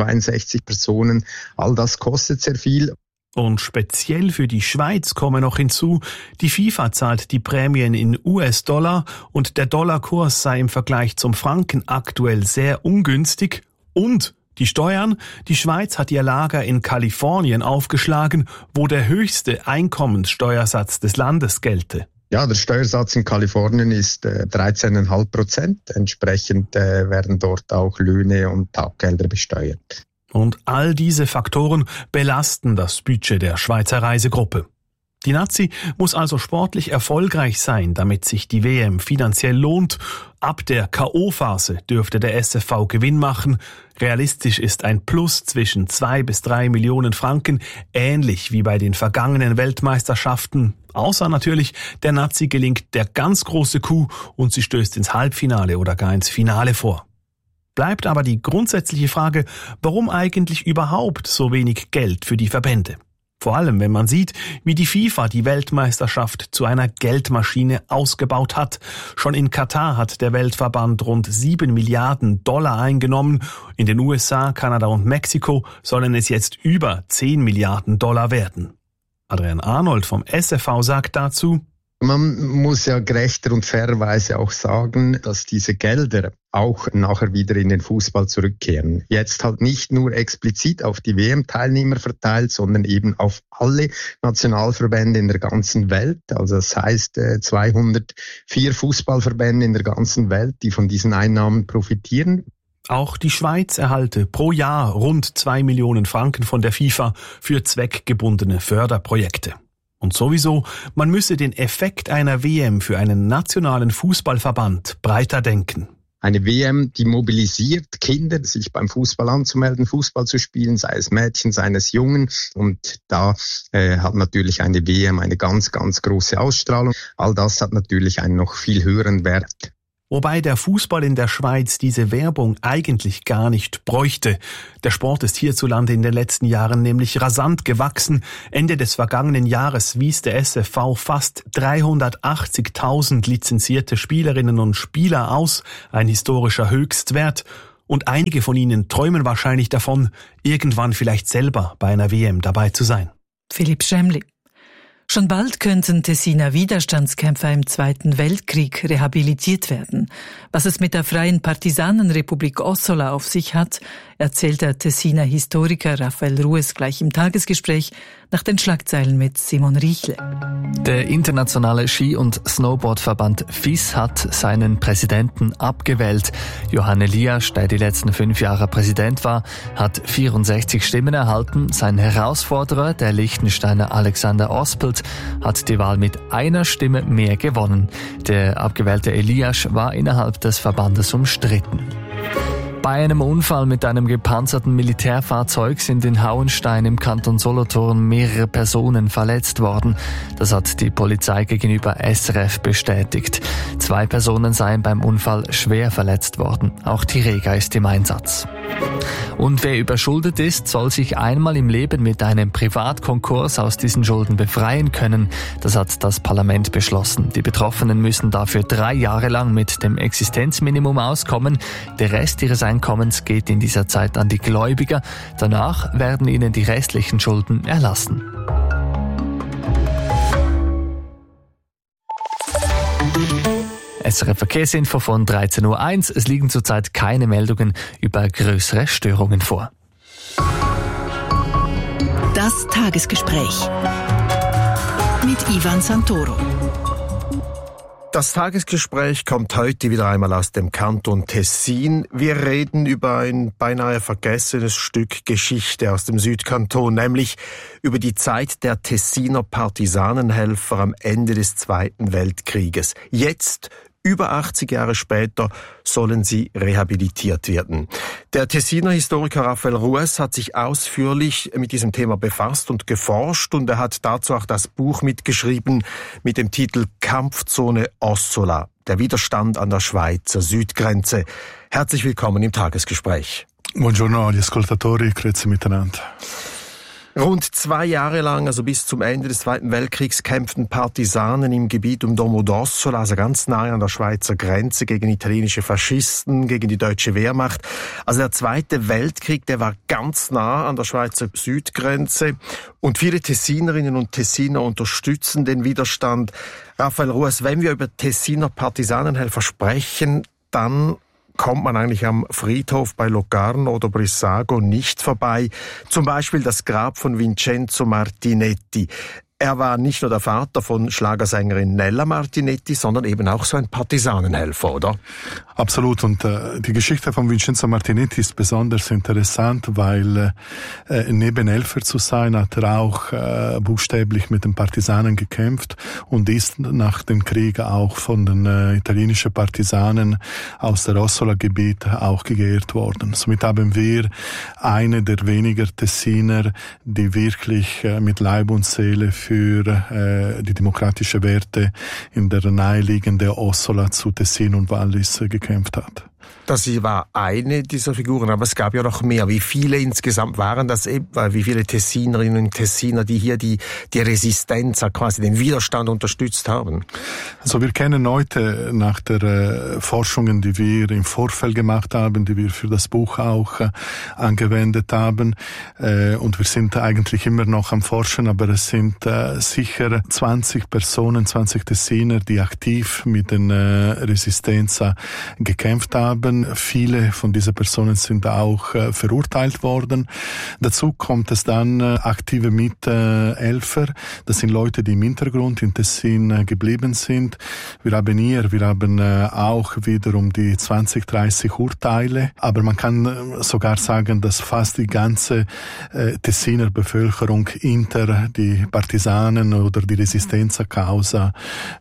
62 Personen. All das kostet sehr viel. Und speziell für die Schweiz komme noch hinzu, die FIFA zahlt die Prämien in US-Dollar und der Dollarkurs sei im Vergleich zum Franken aktuell sehr ungünstig. Und die Steuern? Die Schweiz hat ihr Lager in Kalifornien aufgeschlagen, wo der höchste Einkommenssteuersatz des Landes gelte. Ja, der Steuersatz in Kalifornien ist 13,5%. Entsprechend werden dort auch Löhne und Taggelder besteuert. Und all diese Faktoren belasten das Budget der Schweizer Reisegruppe. Die Nazi muss also sportlich erfolgreich sein, damit sich die WM finanziell lohnt. Ab der K.O.-Phase dürfte der SFV Gewinn machen. Realistisch ist ein Plus zwischen 2 bis 3 Millionen Franken, ähnlich wie bei den vergangenen Weltmeisterschaften. Außer natürlich, der Nazi gelingt der ganz große Coup und sie stößt ins Halbfinale oder gar ins Finale vor. Bleibt aber die grundsätzliche Frage, warum eigentlich überhaupt so wenig Geld für die Verbände? Vor allem, wenn man sieht, wie die FIFA die Weltmeisterschaft zu einer Geldmaschine ausgebaut hat. Schon in Katar hat der Weltverband rund 7 Milliarden Dollar eingenommen. In den USA, Kanada und Mexiko sollen es jetzt über 10 Milliarden Dollar werden. Adrian Arnold vom SFV sagt dazu: Man muss ja gerechter und fairerweise auch sagen, dass diese Gelder auch nachher wieder in den Fußball zurückkehren. Jetzt halt nicht nur explizit auf die WM-Teilnehmer verteilt, sondern eben auf alle Nationalverbände in der ganzen Welt. Also das heißt 204 Fußballverbände in der ganzen Welt, die von diesen Einnahmen profitieren. Auch die Schweiz erhalte pro Jahr rund 2 Millionen Franken von der FIFA für zweckgebundene Förderprojekte. Und sowieso, man müsse den Effekt einer WM für einen nationalen Fußballverband breiter denken. Eine WM, die mobilisiert Kinder, sich beim Fußball anzumelden, Fußball zu spielen, sei es Mädchen, sei es Jungen. Und da hat natürlich eine WM eine ganz, ganz große Ausstrahlung. All das hat natürlich einen noch viel höheren Wert. Wobei der Fußball in der Schweiz diese Werbung eigentlich gar nicht bräuchte. Der Sport ist hierzulande in den letzten Jahren nämlich rasant gewachsen. Ende des vergangenen Jahres wies der SFV fast 380.000 lizenzierte Spielerinnen und Spieler aus, ein historischer Höchstwert. Und einige von ihnen träumen wahrscheinlich davon, irgendwann vielleicht selber bei einer WM dabei zu sein. Philipp Schemli. Schon bald könnten Tessiner Widerstandskämpfer im Zweiten Weltkrieg rehabilitiert werden. Was es mit der Freien Partisanenrepublik Ossola auf sich hat, erzählt der Tessiner Historiker Raphael Rues gleich im Tagesgespräch nach den Schlagzeilen mit Simon Riechle. Der internationale Ski- und Snowboardverband FIS hat seinen Präsidenten abgewählt. Johann Elias, der die letzten 5 Jahre Präsident war, hat 64 Stimmen erhalten. Sein Herausforderer, der Liechtensteiner Alexander Ospelt, hat die Wahl mit 1 Stimme mehr gewonnen. Der abgewählte Elias war innerhalb des Verbandes umstritten. Bei einem Unfall mit einem gepanzerten Militärfahrzeug sind in Hauenstein im Kanton Solothurn mehrere Personen verletzt worden. Das hat die Polizei gegenüber SRF bestätigt. 2 Personen seien beim Unfall schwer verletzt worden. Auch die Rega ist im Einsatz. Und wer überschuldet ist, soll sich einmal im Leben mit einem Privatkonkurs aus diesen Schulden befreien können. Das hat das Parlament beschlossen. Die Betroffenen müssen dafür 3 Jahre lang mit dem Existenzminimum auskommen. Der Rest ihres Einkommens geht in dieser Zeit an die Gläubiger. Danach werden ihnen die restlichen Schulden erlassen. SRF Verkehrsinfo von 13.01 Uhr. Es liegen zurzeit keine Meldungen über größere Störungen vor. Das Tagesgespräch mit Ivan Santoro. Das Tagesgespräch kommt heute wieder einmal aus dem Kanton Tessin. Wir reden über ein beinahe vergessenes Stück Geschichte aus dem Südkanton, nämlich über die Zeit der Tessiner Partisanenhelfer am Ende des Zweiten Weltkrieges. Jetzt, über 80 Jahre später, sollen sie rehabilitiert werden. Der Tessiner Historiker Raphael Rues hat sich ausführlich mit diesem Thema befasst und geforscht, und er hat dazu auch das Buch mitgeschrieben mit dem Titel Kampfzone Ossola, der Widerstand an der Schweizer Südgrenze. Herzlich willkommen im Tagesgespräch. Buongiorno agli ascoltatori, grüezi miteinander. Rund 2 Jahre lang, also bis zum Ende des Zweiten Weltkriegs, kämpften Partisanen im Gebiet um Domo d'Ossola, also ganz nahe an der Schweizer Grenze, gegen italienische Faschisten, gegen die deutsche Wehrmacht. Also der Zweite Weltkrieg, der war ganz nah an der Schweizer Südgrenze, und viele Tessinerinnen und Tessiner unterstützen den Widerstand. Raphael Rues, wenn wir über Tessiner Partisanenhelfer sprechen, dann kommt man eigentlich am Friedhof bei Locarno oder Brissago nicht vorbei. Zum Beispiel das Grab von Vincenzo Martinetti. Er war nicht nur der Vater von Schlagersängerin Nella Martinetti, sondern eben auch so ein Partisanenhelfer, oder? Absolut. Und die Geschichte von Vincenzo Martinetti ist besonders interessant, weil neben Helfer zu sein, hat er auch buchstäblich mit den Partisanen gekämpft und ist nach dem Krieg auch von den italienischen Partisanen aus der Ossola-Gebiet auch geehrt worden. Somit haben wir eine der weniger Tessiner, die wirklich mit Leib und Seele für die demokratischen Werte in der naheliegenden Ossola zu Tessin und Wallis gekämpft hat. Das war eine dieser Figuren, aber es gab ja noch mehr. Wie viele insgesamt waren das eben? Wie viele Tessinerinnen und Tessiner, die hier die Resistenz, quasi den Widerstand unterstützt haben? Also wir kennen heute nach der Forschungen, die wir im Vorfeld gemacht haben, die wir für das Buch auch angewendet haben, und wir sind eigentlich immer noch am Forschen, aber es sind sicher 20 Personen, 20 Tessiner, die aktiv mit den Resistenz gekämpft haben. Viele von diesen Personen sind auch verurteilt worden. Dazu kommt es dann aktive Mithelfer. Das sind Leute, die im Hintergrund in Tessin geblieben sind. Wir haben auch wiederum die 20, 30 Urteile. Aber man kann sogar sagen, dass fast die ganze Tessiner Bevölkerung hinter die Partisanen oder die Resistenza-Causa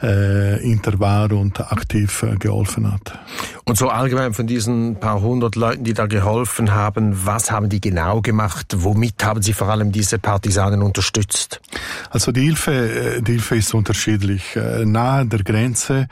hinter war und aktiv geholfen hat. Und so allgemein von diesen paar hundert Leuten, die da geholfen haben, was haben die genau gemacht? Womit haben sie vor allem diese Partisanen unterstützt? Also die Hilfe ist unterschiedlich. Nahe der Grenze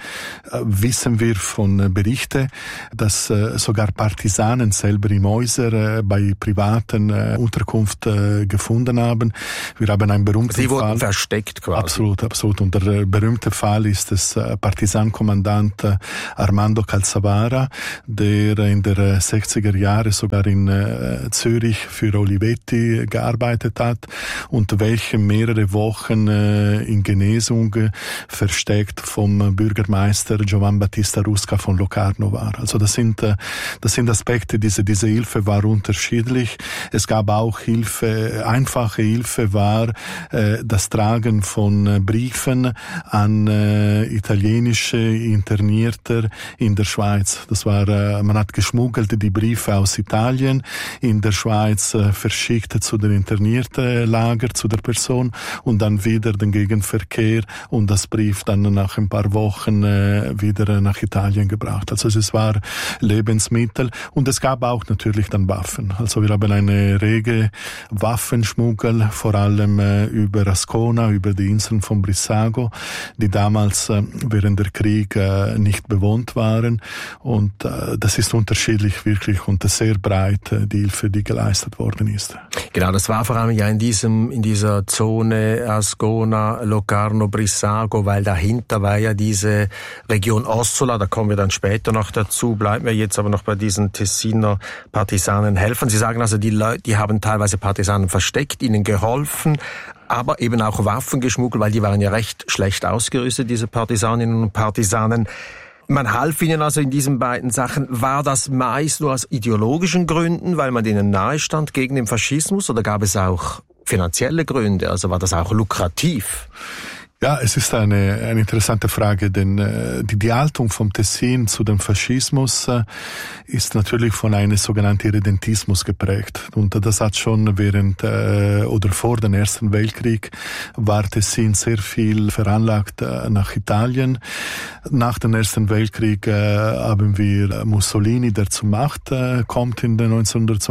wissen wir von Berichten, dass sogar Partisanen selber im Häuser bei privaten Unterkunft gefunden haben. Wir haben einen berühmten Fall. Sie wurden versteckt quasi. Absolut. Und der berühmte Fall ist des Partisankommandant Armando Calzavara, der in der 60er Jahre sogar in Zürich für Olivetti gearbeitet hat und welche mehrere Wochen in Genesung versteckt vom Bürgermeister Giovan Battista Rusca von Locarno war. Also das sind Aspekte, diese Hilfe war unterschiedlich. Es gab auch Hilfe, einfache Hilfe war das Tragen von Briefen an italienische Internierte in der Schweiz. Das war, man hat geschmuggelt die Briefe aus Italien in der Schweiz verschickt zu den Interniertenlager, zu der Person und dann wieder den Gegenverkehr und das Brief dann nach ein paar Wochen wieder nach Italien gebracht. Also es war Lebensmittel und es gab auch natürlich dann Waffen. Also wir haben eine rege Waffenschmuggel, vor allem über Ascona, über die Inseln von Brissago, die damals während der Krieg nicht bewohnt waren und das ist unterschiedlich wirklich und sehr breit die Hilfe, die geleistet worden ist. Genau, das war vor allem ja in dieser Zone Ascona, Locarno, Brissago, weil dahinter war ja diese Region Ossola, da kommen wir dann später noch dazu, bleiben wir jetzt aber noch bei diesen Tessiner Partisanen helfen. Sie sagen also, die Leute, die haben teilweise Partisanen versteckt, ihnen geholfen, aber eben auch Waffen geschmuggelt, weil die waren ja recht schlecht ausgerüstet, diese Partisaninnen und Partisanen. Man half ihnen also in diesen beiden Sachen. War das meist nur aus ideologischen Gründen, weil man denen nahe stand gegen den Faschismus, oder gab es auch finanzielle Gründe? Also war das auch lukrativ? Ja, es ist eine interessante Frage, denn die Haltung vom Tessin zu dem Faschismus ist natürlich von einem sogenannten Irredentismus geprägt. Und das hat schon während oder vor dem Ersten Weltkrieg war Tessin sehr viel veranlagt nach Italien. Nach dem Ersten Weltkrieg haben wir Mussolini, der zur Macht kommt in den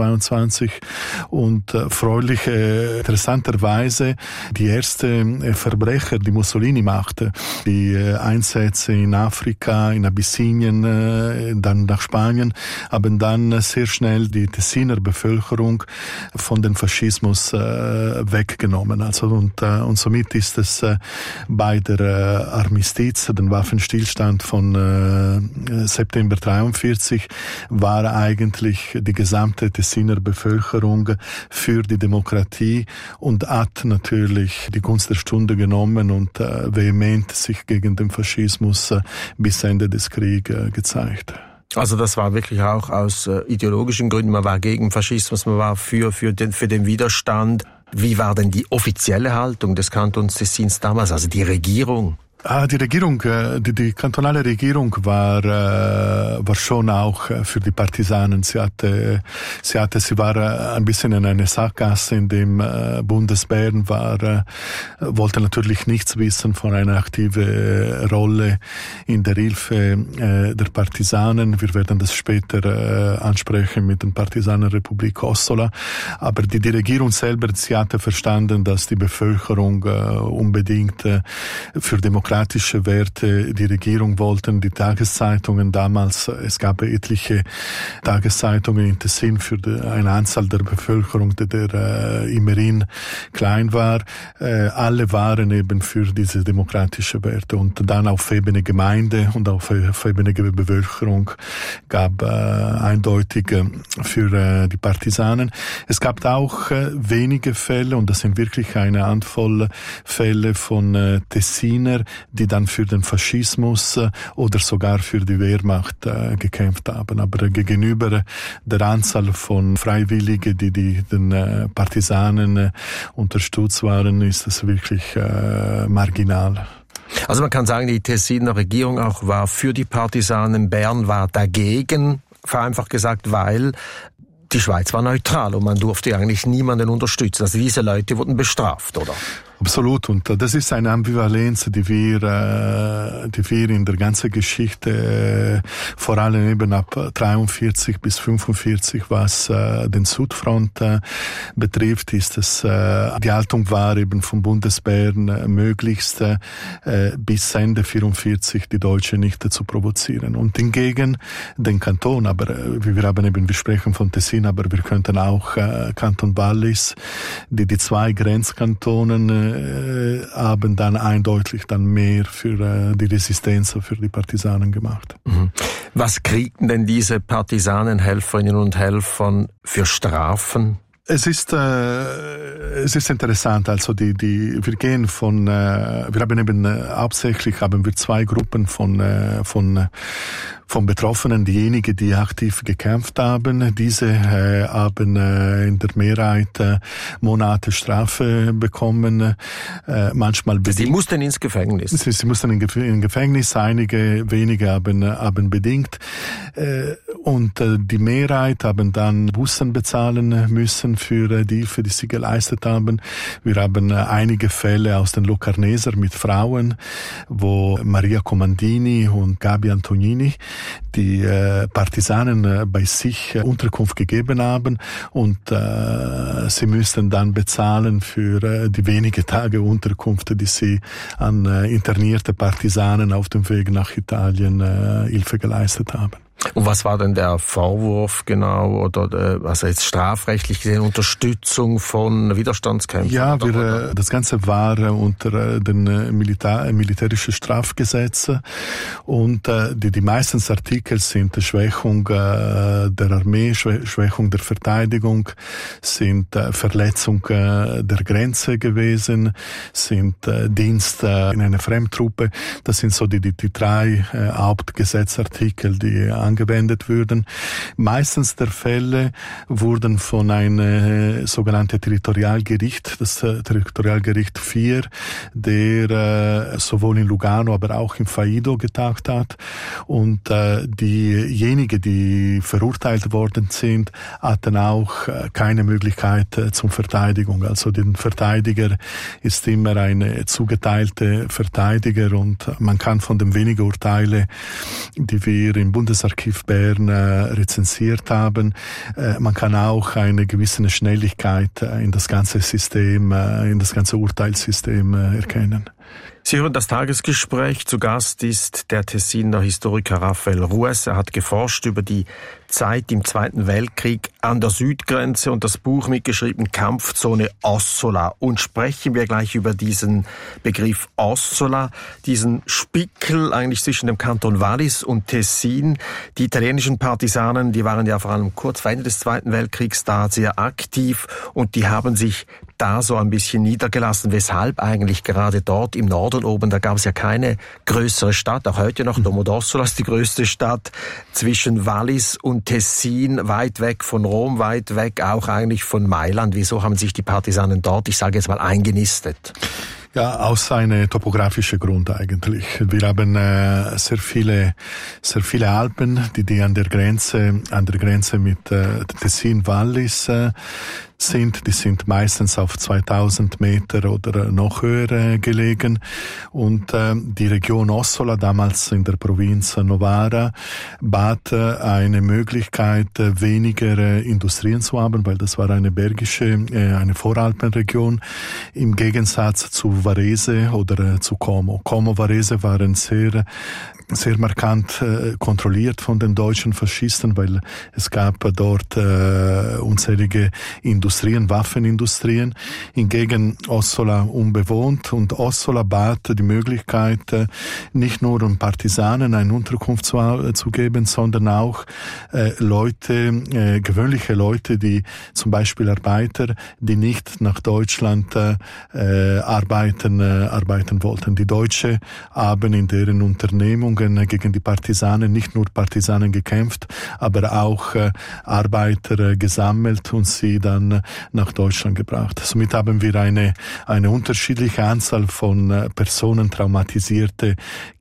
1922 und interessanterweise die erste Verbrecher, die Mussolini machte, die Einsätze in Afrika, in Abyssinien, dann nach Spanien, haben dann sehr schnell die Tessiner Bevölkerung von dem Faschismus weggenommen. Also und somit ist es bei der Armistiz, den Waffenstillstand von September 43, war eigentlich die gesamte Tessiner Bevölkerung für die Demokratie und hat natürlich die Gunst der Stunde genommen und vehement sich gegen den Faschismus bis Ende des Krieges gezeigt. Also das war wirklich auch aus ideologischen Gründen, man war gegen Faschismus, man war für den Widerstand. Wie war denn die offizielle Haltung des Kantons Tessins damals, also die Regierung? Die Regierung, die kantonale Regierung war schon auch für die Partisanen. Sie war ein bisschen in einer Sackgasse, in dem Bundesbären wollte natürlich nichts wissen von einer aktiven Rolle in der Hilfe der Partisanen. Wir werden das später ansprechen mit der Partisanenrepublik Ossola. Aber die Regierung selber, sie hatte verstanden, dass die Bevölkerung unbedingt für Demokratie demokratische Werte die Regierung wollten. Die Tageszeitungen damals, es gab etliche Tageszeitungen in Tessin für eine Anzahl der Bevölkerung, der immerhin klein war. Alle waren eben für diese demokratische Werte. Und dann auf Ebene Gemeinde und auf Ebene Bevölkerung gab eindeutig für die Partisanen. Es gab auch wenige Fälle, und das sind wirklich eine Handvoll Fälle von Tessiner, die dann für den Faschismus oder sogar für die Wehrmacht gekämpft haben. Aber gegenüber der Anzahl von Freiwilligen, die den Partisanen unterstützt waren, ist es wirklich marginal. Also man kann sagen, die Tessiner Regierung auch war für die Partisanen, Bern war dagegen, vereinfacht gesagt, weil die Schweiz war neutral und man durfte eigentlich niemanden unterstützen. Also diese Leute wurden bestraft, oder? Absolut, und das ist eine Ambivalenz, die wir in der ganzen Geschichte, vor allem eben ab 43 bis 45, was den Südfront betrifft, ist es, die Haltung war eben vom Bundesbären möglichst bis Ende 44 die Deutschen nicht zu provozieren. Und hingegen den Kanton, aber wir sprechen von Tessin, aber wir könnten auch Kanton Wallis, die zwei Grenzkantonen haben dann eindeutig mehr für die Resistenz, für die Partisanen gemacht. Was kriegten denn diese Partisanenhelferinnen und Helfer für Strafen? Es ist interessant, also wir gehen von, wir haben eben hauptsächlich zwei Gruppen von Betroffenen, diejenigen, die aktiv gekämpft haben. Diese haben in der Mehrheit Monate Strafe bekommen, manchmal bedingt. Sie mussten ins Gefängnis. Sie mussten in Gefängnis, wenige haben bedingt. Und die Mehrheit haben dann Bussen bezahlen müssen für die Hilfe, die sie geleistet haben. Wir haben einige Fälle aus den Locarneser mit Frauen, wo Maria Comandini und Gabi Antonini die Partisanen bei sich Unterkunft gegeben haben und sie müssten dann bezahlen für die wenige Tage Unterkunft, die sie an internierte Partisanen auf dem Weg nach Italien Hilfe geleistet haben. Und was war denn der Vorwurf genau, oder also jetzt strafrechtlich gesehen, Unterstützung von Widerstandskämpfern? Ja, das Ganze war unter den militärischen Strafgesetzen und die meisten Artikel sind Schwächung der Armee, Schwächung der Verteidigung, sind Verletzung der Grenze gewesen, sind Dienst in einer Fremdtruppe. Das sind so die drei Hauptgesetzartikel, die angewendet würden. Meistens der Fälle wurden von einem sogenannten Territorialgericht, das Territorialgericht 4, der sowohl in Lugano, aber auch in Faido getagt hat. Und diejenigen, die verurteilt worden sind, hatten auch keine Möglichkeit zur Verteidigung. Also den Verteidiger ist immer eine zugeteilte Verteidiger und man kann von den wenigen Urteilen, die wir im Bundesarchiv Bern rezensiert haben, man kann auch eine gewisse Schnelligkeit in das ganze System, in das ganze Urteilssystem erkennen. Sie hören das Tagesgespräch. Zu Gast ist der Tessiner Historiker Raphael Ruess. Er hat geforscht über die Zeit im Zweiten Weltkrieg an der Südgrenze und das Buch mitgeschrieben Kampfzone Ossola. Und sprechen wir gleich über diesen Begriff Ossola, diesen Spickel eigentlich zwischen dem Kanton Wallis und Tessin. Die italienischen Partisanen, die waren ja vor allem kurz vor Ende des Zweiten Weltkriegs da sehr aktiv und die haben sich da so ein bisschen niedergelassen. Weshalb eigentlich gerade dort im Norden oben, da gab es ja keine größere Stadt, auch heute noch Domodossola ist die größte Stadt zwischen Wallis und Tessin, weit weg von Rom, weit weg auch eigentlich von Mailand. Wieso haben sich die Partisanen dort, ich sage jetzt mal, eingenistet? Ja, aus einem topografischen Grund eigentlich. Wir haben sehr viele Alpen, die an der Grenze mit Tessin, Wallis sind. Die sind meistens auf 2000 Meter oder noch höher gelegen. Und die Region Ossola, damals in der Provinz Novara, bat eine Möglichkeit, weniger Industrien zu haben, weil das war eine bergische, eine Voralpenregion, im Gegensatz zu Varese oder zu Como. Como, Varese waren sehr markant kontrolliert von den deutschen Faschisten, weil es gab dort unzählige Industrien, Waffenindustrien. Hingegen Ossola unbewohnt, und Ossola bat die Möglichkeit, nicht nur um Partisanen eine Unterkunft zu geben, sondern auch gewöhnliche Leute, die zum Beispiel Arbeiter, die nicht nach Deutschland arbeiten wollten. Die Deutschen haben in deren Unternehmungen gegen die Partisanen, nicht nur Partisanen gekämpft, aber auch Arbeiter gesammelt und sie dann nach Deutschland gebracht. Somit haben wir eine unterschiedliche Anzahl von Personen, traumatisierte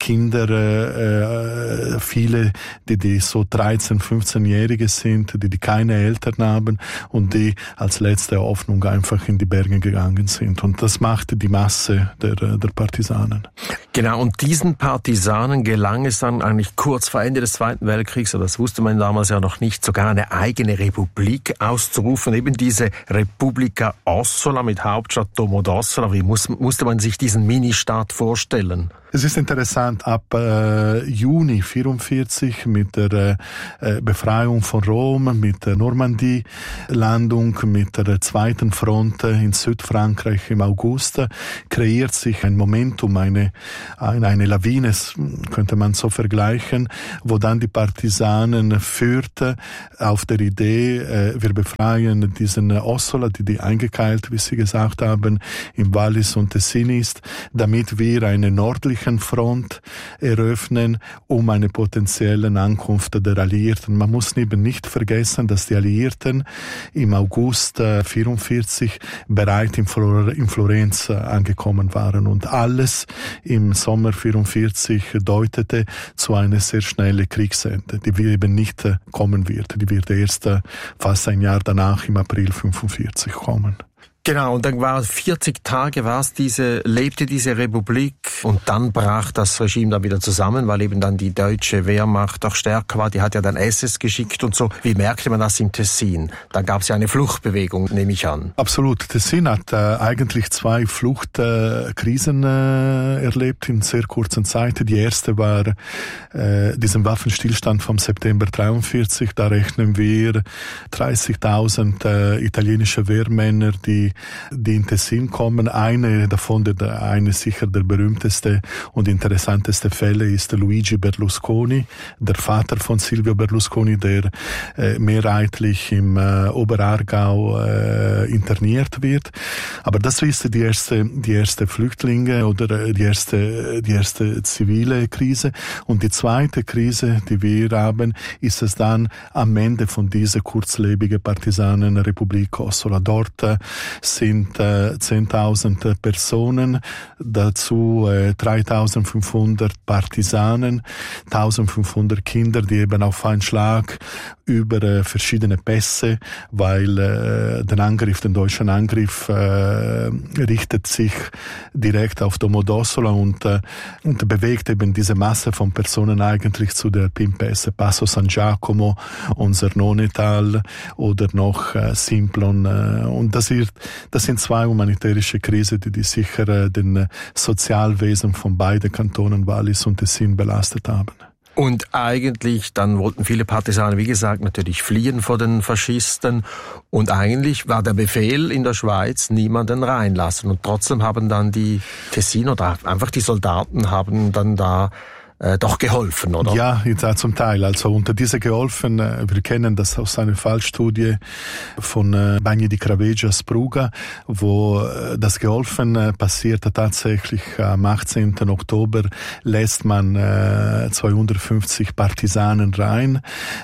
Kinder, viele, die so 13-, 15-Jährige sind, die keine Eltern haben und die als letzte Hoffnung einfach in die Berge gegangen sind. Und das machte die Masse der Partisanen. Genau, und diesen Partisanen gelang es dann eigentlich kurz vor Ende des Zweiten Weltkriegs, aber das wusste man damals ja noch nicht, sogar eine eigene Republik auszurufen, eben diese Repubblica Ossola mit Hauptstadt Domodossola. Wie musste man sich diesen Ministaat vorstellen? Es ist interessant, ab Juni 1944 mit der Befreiung von Rom, mit der Normandie-Landung, mit der zweiten Front in Südfrankreich im August, kreiert sich ein Momentum, eine Lawine, könnte man so vergleichen, wo dann die Partisanen führte auf der Idee, wir befreien diesen Ossola, die eingekeilt, wie Sie gesagt haben, im Wallis und Tessin ist, damit wir eine nördliche Front eröffnen, um eine potenzielle Ankunft der Alliierten. Man muss eben nicht vergessen, dass die Alliierten im August 1944 bereits in Florenz angekommen waren und alles im Sommer 1944 deutete zu einer sehr schnellen Kriegsende, die eben nicht kommen wird. Die wird erst fast ein Jahr danach, im April 1945, kommen. Genau, und dann war 40 Tage lebte diese Republik, und dann brach das Regime dann wieder zusammen, weil eben dann die deutsche Wehrmacht auch stärker war. Die hat ja dann SS geschickt und so. Wie merkte man das im Tessin? Dann gab es ja eine Fluchtbewegung, nehme ich an. Absolut. Tessin hat eigentlich 2 Fluchtkrisen erlebt in sehr kurzer Zeit. Die erste war diesen Waffenstillstand vom September 1943. Da rechnen wir 30.000 italienische Wehrmänner, die in Tessin kommen. Eine davon, eine sicher der berühmteste und interessanteste Fälle ist Luigi Berlusconi, der Vater von Silvio Berlusconi, der mehrheitlich im Oberaargau interniert wird. Aber das ist die erste Flüchtlinge oder die erste zivile Krise. Und die zweite Krise, die wir haben, ist es dann am Ende von dieser kurzlebigen Partisanenrepublik Ossola. Dort sind 10.000 Personen, dazu 3.500 Partisanen, 1.500 Kinder, die eben auf einen Schlag über verschiedene Pässe, weil den deutschen Angriff richtet sich direkt auf Domodossola und bewegt eben diese Masse von Personen eigentlich zu der Pimpässe, Passo San Giacomo, unser Nonetal oder noch Simplon. Und das sind 2 humanitärische Krisen, die sicher den Sozialwesen von beiden Kantonen Wallis und Tessin belastet haben. Und eigentlich, dann wollten viele Partisanen, wie gesagt, natürlich fliehen vor den Faschisten. Und eigentlich war der Befehl in der Schweiz, niemanden reinlassen. Und trotzdem haben dann die Tessiner oder einfach die Soldaten haben dann da doch geholfen, oder? Ja, zum Teil. Also unter diese geholfen, wir kennen das aus einer Fallstudie von Bagni di Craveggio Spruga, wo das geholfen passierte tatsächlich am 18. Oktober lässt man 250 Partisanen rein,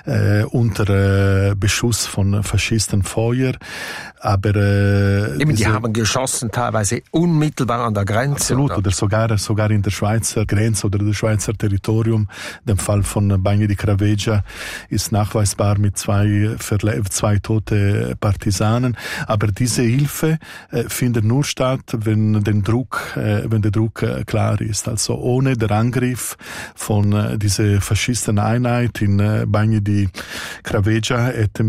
unter Beschuss von Faschistenfeuer. Aber eben, die haben geschossen, teilweise unmittelbar an der Grenze. Absolut, oder sogar in der Schweizer Grenze oder der Schweizer Territorium. Der Fall von Bagni di Cravegia ist nachweisbar mit zwei tote Partisanen. Aber diese Hilfe findet nur statt, wenn der Druck klar ist. Also ohne den Angriff von dieser Faschisteneinheit in Bagni di Cravegia hätten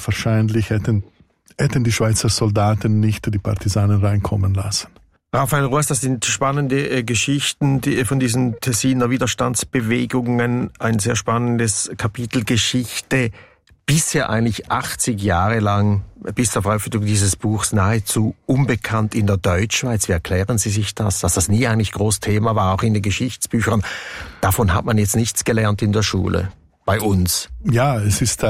die Schweizer Soldaten nicht die Partisanen reinkommen lassen. Raphael Roos, das sind spannende Geschichten von diesen Tessiner Widerstandsbewegungen. Ein sehr spannendes Kapitel Geschichte. Bisher eigentlich 80 Jahre lang, bis zur Veröffentlichung dieses Buchs, nahezu unbekannt in der Deutschschweiz. Wie erklären Sie sich das? Dass das nie eigentlich groß Thema war, auch in den Geschichtsbüchern. Davon hat man jetzt nichts gelernt in der Schule. Bei uns. Ja, es ist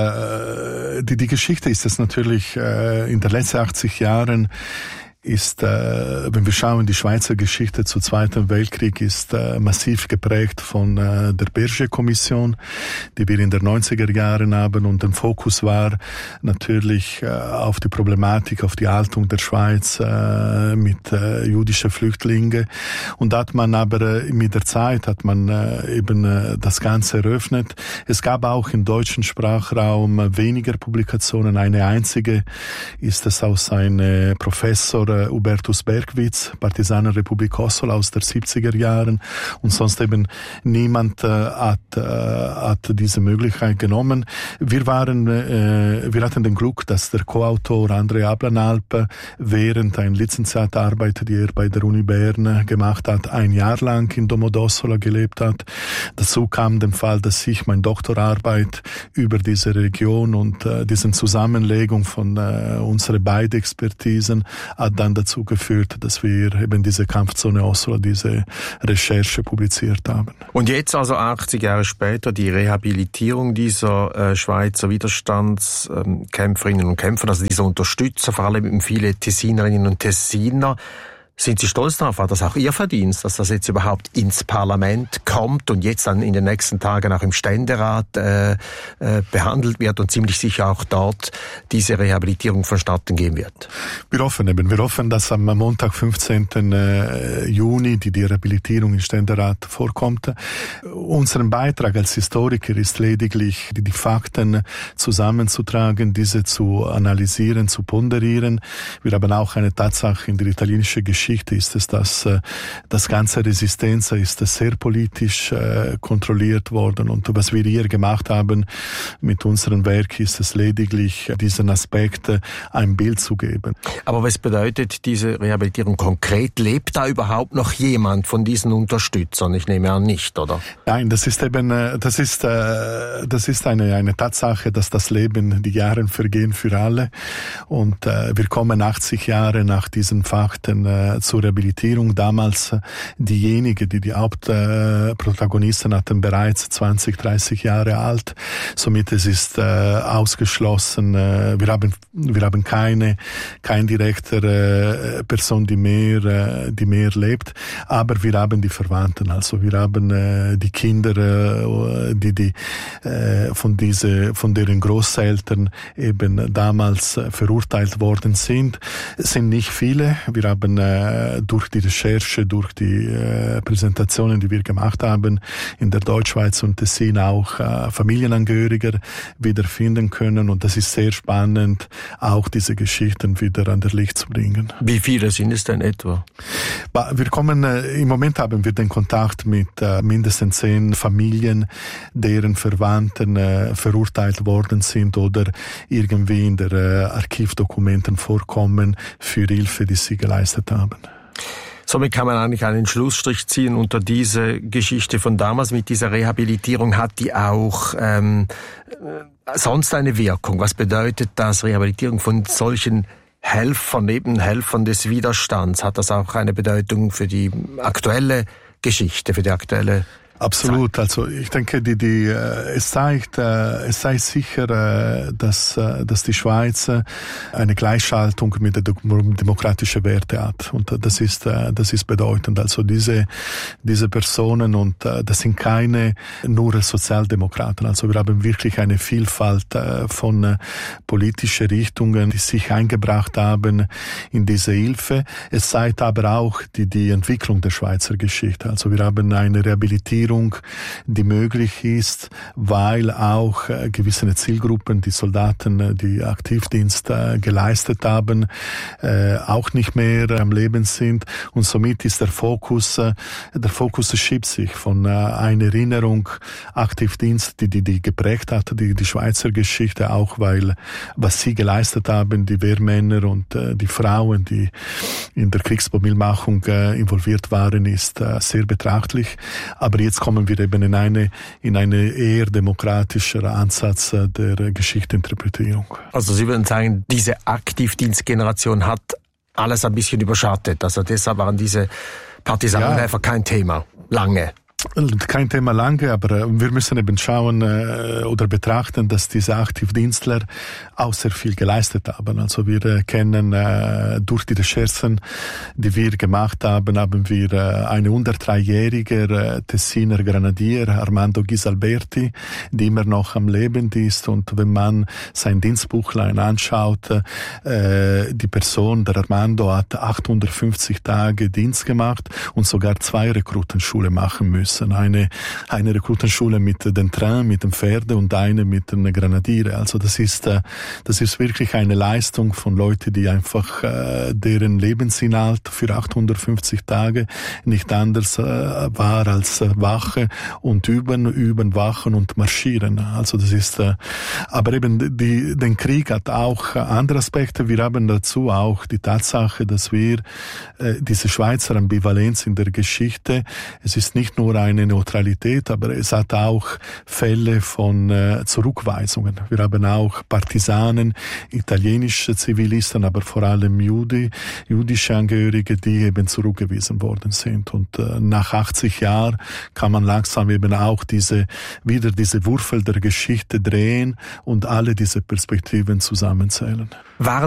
die Geschichte ist es natürlich in den letzten 80 Jahren ist, wenn wir schauen, die Schweizer Geschichte zu Zweiten Weltkrieg ist massiv geprägt von der Berger-Kommission, die wir in den 90er Jahren haben, und der Fokus war natürlich auf die Problematik, auf die Haltung der Schweiz mit jüdischen Flüchtlingen. Und da hat man aber mit der Zeit eben das Ganze eröffnet. Es gab auch im deutschen Sprachraum weniger Publikationen. Eine einzige ist es aus einem Professor Hubertus Bergwitz, Partisanenrepublik Kosovo aus der 70er Jahren, und sonst eben niemand hat diese Möglichkeit genommen. Wir hatten den Glück, dass der Co-Autor André Ablanalp während einer Lizenziatarbeit, die er bei der Uni Bern gemacht hat, 1 Jahr lang in Domodossola gelebt hat. Dazu kam der Fall, dass ich meine Doktorarbeit über diese Region und diese Zusammenlegung von unseren beiden Expertisen hat dann dazu geführt, dass wir eben diese Kampfzone Oslo, diese Recherche publiziert haben. Und jetzt also 80 Jahre später die Rehabilitierung dieser Schweizer Widerstandskämpferinnen und Kämpfer, also dieser Unterstützer, vor allem viele Tessinerinnen und Tessiner. Sind Sie stolz darauf? War das auch Ihr Verdienst, dass das jetzt überhaupt ins Parlament kommt und jetzt dann in den nächsten Tagen auch im Ständerat behandelt wird und ziemlich sicher auch dort diese Rehabilitierung vonstatten gehen wird? Wir hoffen, dass am Montag, 15. Juni, die Rehabilitierung im Ständerat vorkommt. Unser Beitrag als Historiker ist lediglich, die Fakten zusammenzutragen, diese zu analysieren, zu ponderieren. Wir haben auch eine Tatsache in der italienischen Geschichte, ist es, dass das ganze Resistenza ist sehr politisch kontrolliert worden, und was wir hier gemacht haben mit unserem Werk ist es lediglich, diesen Aspekt ein Bild zu geben. Aber was bedeutet diese Rehabilitierung konkret? Lebt da überhaupt noch jemand von diesen Unterstützern? Ich nehme an, nicht, oder? Nein, das ist eine Tatsache, dass das Leben, die Jahre vergehen für alle, und wir kommen 80 Jahre nach diesen Fakten zur Rehabilitierung. Damals diejenigen, die Hauptprotagonisten hatten bereits 20, 30 Jahre alt. Somit es ist ausgeschlossen. Wir haben keine direkte Person, die mehr lebt. Aber wir haben die Verwandten. Also wir haben die Kinder, die von deren Großeltern eben damals verurteilt worden sind. Es sind nicht viele. Wir haben durch die Recherche, durch die Präsentationen, die wir gemacht haben, in der Deutschschweiz und Tessin auch Familienangehörige wiederfinden können. Und das ist sehr spannend, auch diese Geschichten wieder an das Licht zu bringen. Wie viele sind es denn etwa? Im Moment haben wir den Kontakt mit mindestens 10 Familien, deren Verwandten verurteilt worden sind oder irgendwie in der Archivdokumenten vorkommen für Hilfe, die sie geleistet haben. Somit kann man eigentlich einen Schlussstrich ziehen unter diese Geschichte von damals mit dieser Rehabilitierung. Hat die auch sonst eine Wirkung? Was bedeutet das, Rehabilitierung von solchen Helfern des Widerstands? Hat das auch eine Bedeutung für die aktuelle Geschichte, für die aktuelle Absolut. Also ich denke, es zeigt sicher, dass die Schweiz eine Gleichschaltung mit den demokratischen Werten hat, und das ist bedeutend. Also diese Personen, und das sind keine nur Sozialdemokraten. Also wir haben wirklich eine Vielfalt von politischen Richtungen, die sich eingebracht haben in diese Hilfe. Es zeigt aber auch die Entwicklung der Schweizer Geschichte. Also wir haben eine Rehabilitierung Interpretierung, die möglich ist, weil auch gewisse Zielgruppen, die Soldaten, die Aktivdienst geleistet haben, auch nicht mehr am Leben sind. Und somit ist der Fokus schiebt sich von einer Erinnerung, Aktivdienst, die geprägt hat, die Schweizer Geschichte, auch weil was sie geleistet haben, die Wehrmänner und die Frauen, die in der Kriegsmobilmachung involviert waren, ist sehr betrachtlich. Aber jetzt kommen wir eben in eine eher demokratischere Ansatz der Geschichteinterpretierung. Also Sie würden sagen, diese Aktivdienstgeneration hat alles ein bisschen überschattet. Also deshalb waren diese Partisanenhelfer kein Thema, lange. Kein Thema lange, aber wir müssen eben schauen oder betrachten, dass diese Aktivdienstler auch sehr viel geleistet haben. Also wir kennen durch die Recherchen, die wir gemacht haben, wir eine unter 3-jährige Tessiner Grenadier, Armando Ghisalberti, die immer noch am Leben ist. Und wenn man sein Dienstbuchlein anschaut, die Person, der Armando, hat 850 Tage Dienst gemacht und sogar 2 Rekrutenschule machen müssen. Eine Rekrutenschule mit den Train, mit den Pferden und eine mit den Grenadieren. Also das ist wirklich eine Leistung von Leuten, die einfach deren Lebensinhalt für 850 Tage nicht anders war als Wache und üben, wachen und marschieren. Also das ist, aber eben den Krieg hat auch andere Aspekte. Wir haben dazu auch die Tatsache, dass wir diese Schweizer Ambivalenz in der Geschichte, es ist nicht nur eine Neutralität, aber es hat auch Fälle von Zurückweisungen. Wir haben auch Partisanen, italienische Zivilisten, aber vor allem jüdische Angehörige, die eben zurückgewiesen worden sind. Und nach 80 Jahren kann man langsam eben auch diese Würfel der Geschichte drehen und alle diese Perspektiven zusammenzählen.